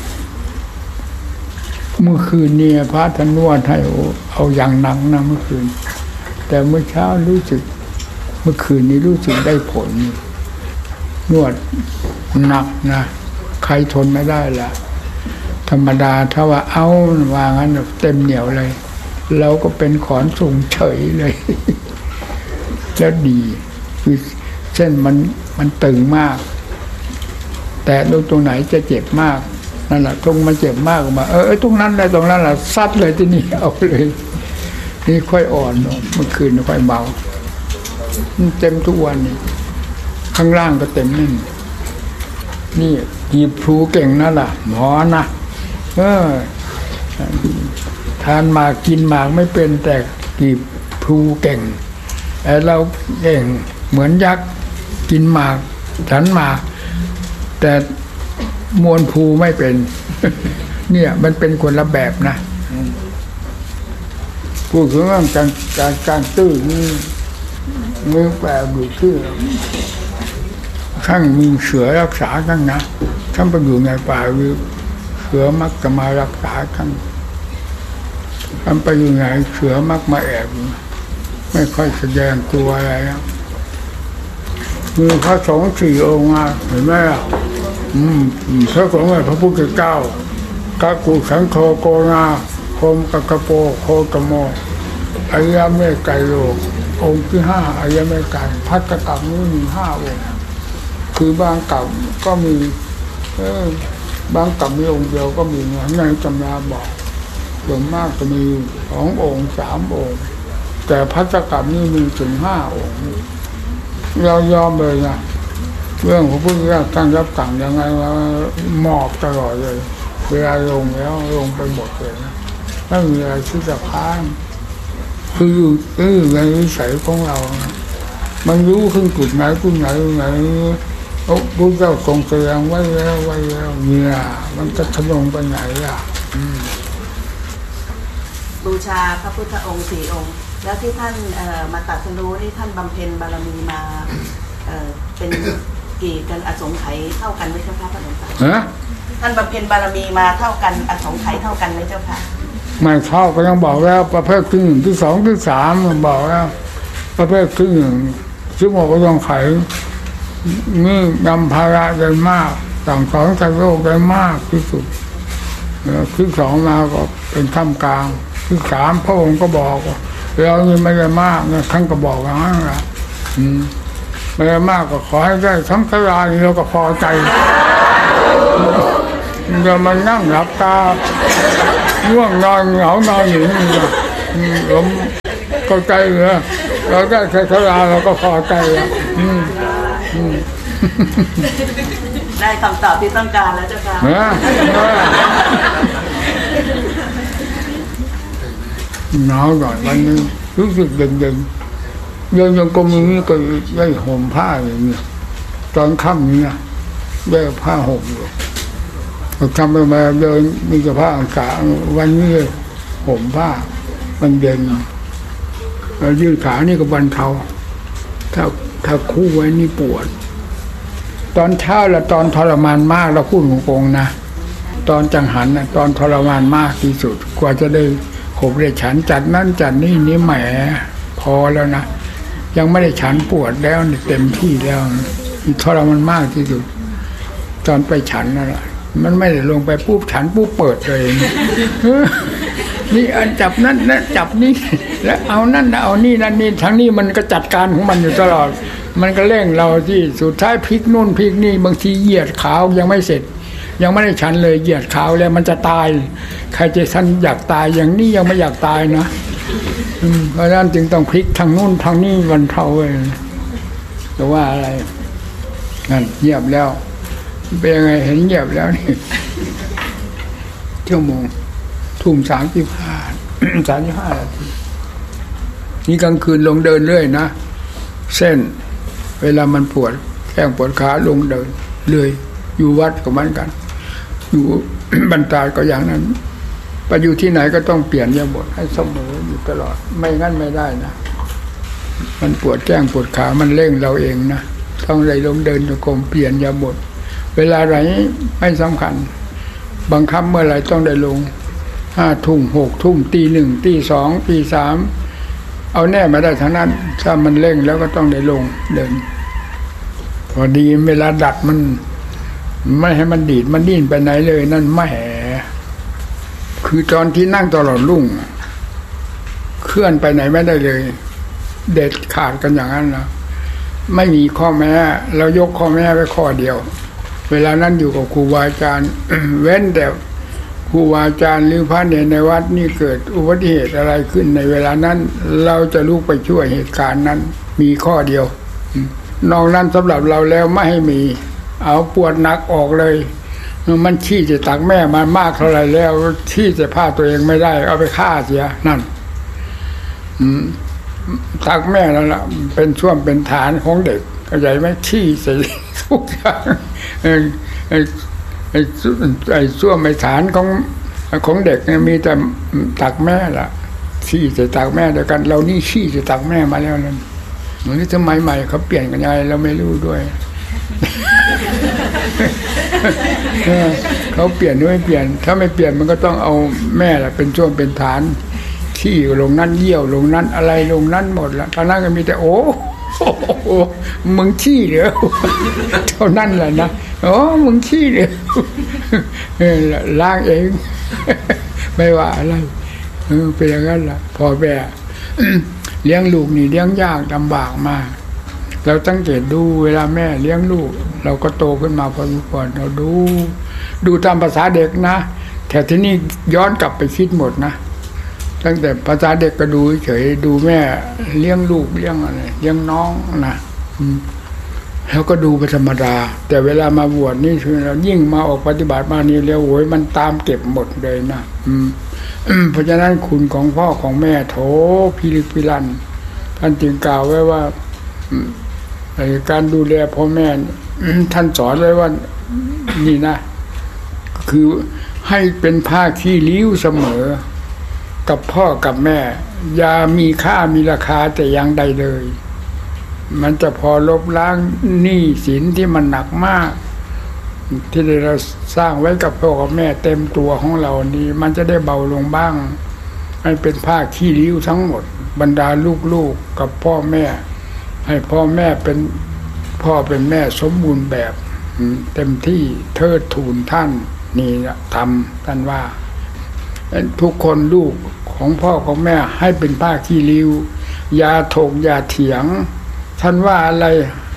S1: เมื่อคืนนี้พระท่านนวดให้เอาอย่างหนังนะเมื่อคืนแต่เมื่อเช้ารู้สึกเมื่อคืนนี้รู้สึกได้ผลนวดหนักนะใครทนไม่ได้ละธรรมดาถ้าว่าเอาว่างั้นเต็มเหนียวเลยเราก็เป็นขอนสูงเฉยเลยแล้วดีคือเส้นมันมันตึงมากแต่ตรงไหนจะเจ็บมากนั่นแหละตรงมันเจ็บมากมาเออตรงนั้นเลยตรงนั้นแหละซัดเลยที่นี่เอาเลยนี่ค่อยอ่อนเมื่อคืนค่อยเบาเต็มทุกวันนี่ข้างล่างก็เต็มนี่นี่หยิบพลูเก่งนั่นแหละหมอนะเออทานหมากกินหมากไม่เป็นแต่หยิบพลูเก่งไอ้เราเก่งเหมือนยักษ์กินหมากฉันหมากแต่มวนภูไม่เป็นเนี่ยมันเป็นคนละแบบนะพูดถึงเรื่องการการการตื้อนี่มือแปลอยู่ที่ข้างมีเสือรักษาข้างนะท่านไปอยู่ในป่าคือเสือมักจะมารักษาข้างท่านไปอยู่ไหนเสือมักมาแอบไม่ค่อยแสดงตัวอะไรแล้วมีพระสงฆ์สี่องค์เห็นไหมอ่ะอืมพระสงฆ์พระพุทธเจ้ากากุสังโฆโกนาโคมกะกะโปโคตโมอริยเมตไกโลองค์ที่ห้าอริยเมตไกพัฒกรรมนี้มีห้าองค์คือบางกรรมก็มีเออบางกรรมมีองค์เดียวก็มีในตำราบอกส่วนมากจะมีสององค์สามองค์แต่พัฒกรรมนี่มีถึงห้าองค์เรายอมเลยนะเรื่องของพระพุทธเจ้าท่านรับสั่งยังไงว่ามอบตลอดเลยเวลาลงแล้วลงไปหมดเลยนะไม่มีอะไรที่จะค้านคือคือในวิสัยของเรานะมันรู้ขึ้นจุดไหนจุดไหนไหนพระพุทธเจ้าทรงแสดงไว้แล้วไว้แล้วเนี่ยมันจะทะลงไปไหนอ่ะ
S2: บูชาพระพุทธองค์สี่องค์แล้วที่ท่านมาตรัสรู้นี่ท่านบำเพ็ญบารมีมาเป็นกี่กันอสงไขยเท่ากันไหมเจ้าค่ะพระหลวงตาท่านบำเพ็ญบารมีมาเท่ากันอสงไขยเท่ากันไหมเจ้าค่ะ
S1: ไม่เท่าก็ยังบอกแล้วประเภทที่หนึ่งที่สองที่สามบอกแล้วประเภทที่หนึ่งซึ่งบอกว่าอสงไขยนี่นำภาระได้มากต่างสองจากโลกได้มากที่สุดที่สองมาก็เป็นท่ามกลางที่สามพระองค์ก็บอกว่าเรานี่ไม่ได้มากนะท่านก็บอกอย่างนั้นแหละอะไรมากก็ขอให้ได้ทั้งกลางเราก็พอใจจะมานั่งหลับตาง่วงนอนเหงานอนอยู่นี่ผมเข้าใจเลยเราได้แค่กลางเราก็พอใจแล้ว
S2: ได้คำตอบที่ต้องการแล้วเจ้าค่ะ
S1: หนาวหน่อยวันนี้รู้สึกเย็นๆเดินยังกรมนี้ก็ได้ห่มผ้าอย่างนี้ตอนค่ำนี้ได้ผ้าห่มอยู่ทำไปมาเดินมีแต่ผ้าอากาศวันนี้ห่มผ้ามันเย็นแล้วยืดขานี่ก็บรรเทาถ้าถ้าคู่ไว้นี่ปวดตอนเช้าและตอนทรมานมากเราพูดตรงๆนะตอนจังหันนะตอนทรมานมากที่สุดกว่าจะได้ขบได้ฉันจัดนั่นจัดนี่นี่แหมพอแล้วนะยังไม่ได้ฉันปวดแล้วเต็มที่แล้วทรมานมากที่สุดตอนไปฉันนั่นแหละมันไม่ได้ลงไปปุ๊บฉันปุ๊บเปิดเลยนี่อันจับนั่นนะจับนี่แล้วเอานั่นนะเอานี่นั่นนี่ทั้งนี้มันก็จัดการของมันอยู่ตลอดมันก็เร่งเราที่สุดท้ายพลิกนู่นพลิกนี่บางทีเหยียดขาวยังไม่เสร็จยังไม่ได้ฉันเลยเหยียดขาวแล้วมันจะตายใครจะท่านอยากตายอย่างนี้ยังไม่อยากตายนะเพราะฉะนั้นจึงต้องพลิกทางนู่นทางนี้วันเท่าเลยแต่ว่าอะไรนั่นเงียบแล้วเป็นยังไงเห็นเงียบแล้วนี่ชั่วโมงทุ่มสามสิบห้าสามสิบห้านาทีนี่กลางคืนลงเดินเรื่อยนะเส้นเวลามันปวดแข้งปวดขาลงเดินเรื่อยอยู่วัดกับมันกันอยู่บรรดาก็อย่างนั้นไปอยู่ที่ไหนก็ต้องเปลี่ยนยาบทให้เสมออยู่ตลอดไม่งั้นไม่ได้นะมันปวดแข้งปวดขามันเร่งเราเองนะต้องเลยลงเดินจงกรมเปลี่ยนยาบทเวลาไหนไม่สำคัญบังคับเมื่อไหร่ต้องได้ลงห้าทุ่มหกทุ่มตีหนึ่งตีสองตีสามเอาแน่มาได้ทั้งนั้นถ้ามันเร่งแล้วก็ต้องได้ลงเดินพอดีเวลาดัดมันไม่ให้มันดีดมันดิ้นไปไหนเลยนั่นไม่แหคือตอนที่นั่งตลอดรุ่งเคลื่อนไปไหนไม่ได้เลยเด็ดขาดกันอย่างนั้นนะไม่มีข้อแม้เรายกข้อแม้ไว้ข้อเดียวเวลานั้นอยู่กับครูบาอาจารย์ เว้นแต่ครูบาอาจารย์หรือพระเนรในวัดนี่เกิดอุบัติเหตุอะไรขึ้นในเวลานั้นเราจะลุกไปช่วยเหตุการณ์นั้นมีข้อเดียวนอกนั้นสำหรับเราแล้วไม่ให้มีเอาปวดหนักออกเลยมันขี้จะตักแม่มามากเท่าไหร่แล้วขี้จะผ้าตัวเองไม่ได้เอาไปฆ่าเสียนั่นตักแม่นั่นแหละเป็นช่วงเป็นฐานของเด็กเข้าใจไหมขี้ใส่ทุกอย่างไอ้ไอ้ไอ้ไอ้ช่วงในฐานของของเด็กมีแต่ตักแม่ละขี้ใส่ตักแม่เดียวกันเรานี่ขี้ใส่ตักแม่มาแล้วนั่นเหมือนที่สมัยใหม่เขาเปลี่ยนกันยังไงเราไม่รู้ด้วยเขาเปลี่ยนหรือไม่เปลี่ยนถ้าไม่เปลี่ยนมันก็ต้องเอาแม่แหละเป็นช่วงเป็นฐานขี้ลงนั่นเยี่ยวลงนั่นอะไรลงนั่นหมดละตอนนั้นก็มีแต่โอ้โอ้มึงขี้เหรอเท่านั้นแหละนะโอ้มึงขี้เหรอล้างเองไม่ว่าอะไรเป็นอย่างนั้นแหละพอแม่เลี้ยงลูกนี่เลี้ยงยากลำบากมากเราตั้งใจดูเวลาแม่เลี้ยงลูกเราก็โตขึ้นมาพอสมควรเราดูดูตามภาษาเด็กนะแต่ที่นี่ย้อนกลับไปคิดหมดนะตั้งแต่ภาษาเด็กก็ดูเฉยดูแม่เลี้ยงลูกเลี้ยงอะไรเลี้ยงน้องนะแล้วก็ดูเป็นธรรมดาแต่เวลามาบวชนี่คือเรายิ่งมาออกปฏิบัติมานี่เร็วโวยมันตามเก็บหมดเลยนะเพราะฉะนั้นคุณของพ่อของแม่โถพิริพิรันท่านจึงกล่าวไว้ว่าการดูแลพ่อแม่ท่านสอนไว้ว่านี่นะคือให้เป็นผ้าขี้ริ้วเสมอกับพ่อกับแม่อย่ามีค่ามีราคาแต่อย่างใดเลยมันจะพอลบล้างหนี้สินที่มันหนักมากที่เราสร้างไว้กับพ่อกับแม่เต็มตัวของเรานี่มันจะได้เบาลงบ้างให้เป็นผ้าขี้ริ้วทั้งหมดบรรดาลูกๆกับพ่อแม่ให้พ่อแม่เป็นพ่อเป็นแม่สมบูรณ์แบบเต็มที่เทิดทูนท่านนี่ทำท่านว่าทุกคนลูกของพ่อของแม่ให้เป็นผ้าขี้ริ้วอย่าถกอย่าเถียงท่านว่าอะไร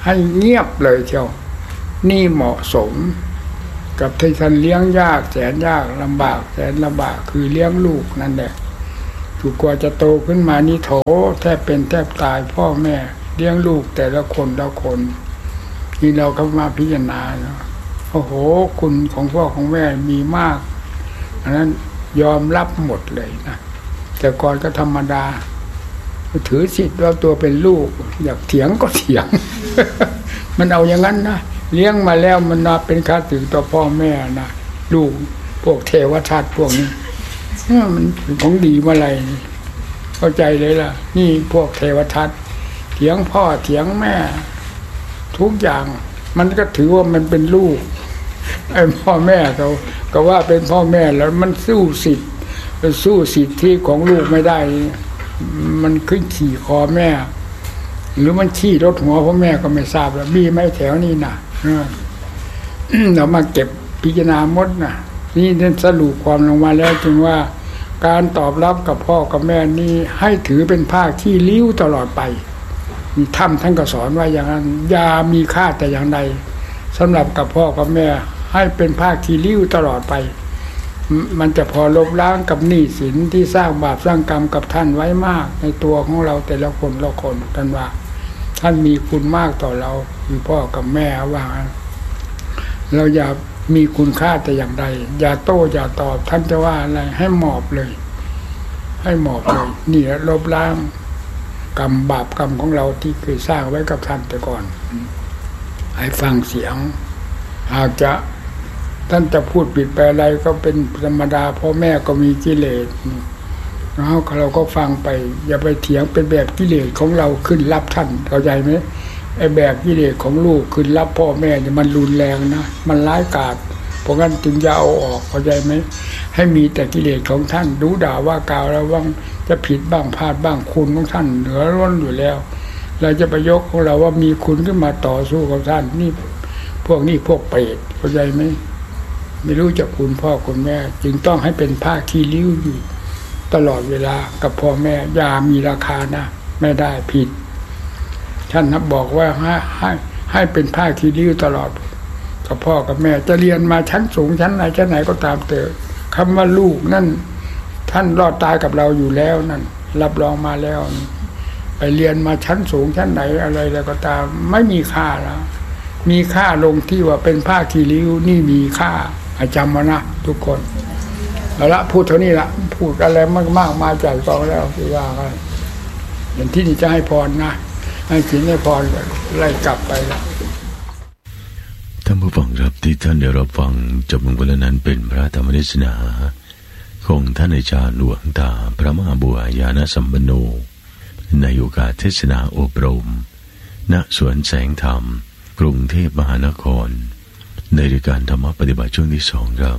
S1: ให้เงียบเลยเชียวนี่เหมาะสมกับที่ท่านเลี้ยงยากแสนยากลำบากแสนลำบากคือเลี้ยงลูกนั่นแหละถูกกว่าจะโตขึ้นมานี่โถแทบเป็นแทบตายพ่อแม่เลี้ยงลูกแต่ละคนละคนนี่เราก็มาพิจารณาเนาะโอ้โหคุณของพ่อของแม่มีมากอันนั้นยอมรับหมดเลยนะแต่ก่อนก็ธรรมดาถือสิทธิ์ว่าตัวเป็นลูกอยากเถียงก็เถียง มันเอาอย่างนั้นนะเลี้ยงมาแล้วมันน่าเป็นค่าถึงต่อพ่อแม่นะลูกพวกเทวทัตพวกนี้มันของดีเมื่อไรเข้าใจเลยล่ะนี่พวกเทวทัตเถียงพ่อเถียงแม่ทุกอย่างมันก็ถือว่ามันเป็นลูกไอ้พ่อแม่เขาก็ว่าเป็นพ่อแม่แล้วมันสู้สิทธิ์สู้สิทธิของลูกไม่ได้มันขึ้นขี่คอแม่หรือมันขี่รถหัวพ่อแม่ก็ไม่ทราบแล้วมีไหมแถวนี้นะเรามาเก็บพิจารณามดนะนี่ท่านสรุปความลงมาแล้วจึงว่าการตอบรับกับพ่อกับแม่นี้ให้ถือเป็นภาคที่ลิ้วตลอดไปมีธรรมท่านก็สอนว่าอย่างนั้นยามีค่าแต่อย่างใดสำหรับกับพ่อกับแม่ให้เป็นภาคที่ลิ้วตลอดไปมันจะพอลบล้างกับหนี้สินที่สร้างบาปสร้างกรรมกับท่านไว้มากในตัวของเราแต่ละคนละคนท่านว่าท่านมีคุณมากต่อเราคือพ่อกับแม่ว่าเราอย่ามีคุณค่าแต่อย่างใดอย่าโต้อย่าตอบท่านจะว่าอะไรให้หมอบเลยให้หมอบเลยนี่ลบล้างกรรมบาปกรรมของเราที่เคยสร้างไว้กับท่านแต่ก่อนให้ฟังเสียงหากจะท่านจะพูดผิดไปอะไรก็เป็นธรรมดาพ่อแม่ก็มีกิเลสแล้วเราก็ฟังไปอย่าไปเถียงเป็นแบบกิเลสของเราขึ้นรับท่านเข้าใจไหมไอ้แบบกิเลสของลูกขึ้นรับพ่อแม่เนี่ยมันรุนแรงนะมันร้ายกาจเพราะงั้นจึงจะเอาออกเข้าใจไหมให้มีแต่กิเลสของท่านดูด่าว่ากล่าวระวังจะผิดบ้างพลาดบ้างคุณของท่านเหนือล้นอยู่แล้วเราจะไปยกของเราว่ามีคุณขึ้นมาต่อสู้กับท่านนี่พวกนี้พวกเปรตเข้าใจไหมไม่รู้จักคุณพ่อคุณแม่จึงต้องให้เป็นผ้าขี้ริ้วอยู่ตลอดเวลากับพ่อแม่ยามีราคานะไม่ได้ผิดท่านบอกว่าให้ให้ให้เป็นผ้าขี้ริ้วตลอดกับพ่อกับแม่จะเรียนมาชั้นสูงชั้นไหนชั้นไหนก็ตามเถอะคำว่าลูกนั่นท่านรอดตายกับเราอยู่แล้วนั่นรับรองมาแล้วไปเรียนมาชั้นสูงชั้นไหนอะไรแล้วก็ตามไม่มีค่าแล้วมีค่าลงที่ว่าเป็นผ้าขี้ริ้วนี่มีค่าอาจำมานะทุกคนเอาละพูดเท่านี้ละพูดอะไรมากๆมาใจกองแล้วคือว่ากันอย่างที่นี่จะให้พรนะให้ศีลให้พรไล่กลับไปละ
S3: ท่านผู้ฟังครับที่ท่านได้รับฟังจบลงไปแล้วนั้นเป็นพระธรรมเทศนาของท่านอาจารย์หลวงตาพระมหาบัวญาณสัมปันโนในโอกาสเทศนาอบรมณสวนแสงธรรมกรุงเทพมหานครในรายการธรรมปฏิบัติช่วงที่สองครับ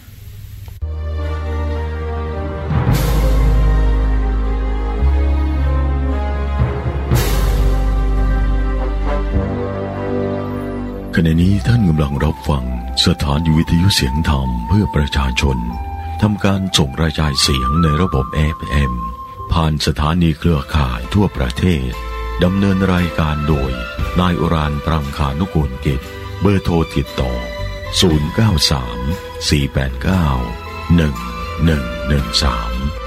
S3: ขณะนี้ท่านกำลังรับฟังสถานีวิทยุเสียงธรรมเพื่อประชาชนทำการส่งกระจายเสียงในระบบ เอฟ เอ็ม ผ่านสถานีเครือข่ายทั่วประเทศดำเนินรายการโดยนายอุรานปรังคานุกูลกิจเบอร์โทรติดต่อศูนย์ เก้า สาม สี่ แปด เก้า หนึ่ง หนึ่ง หนึ่ง สาม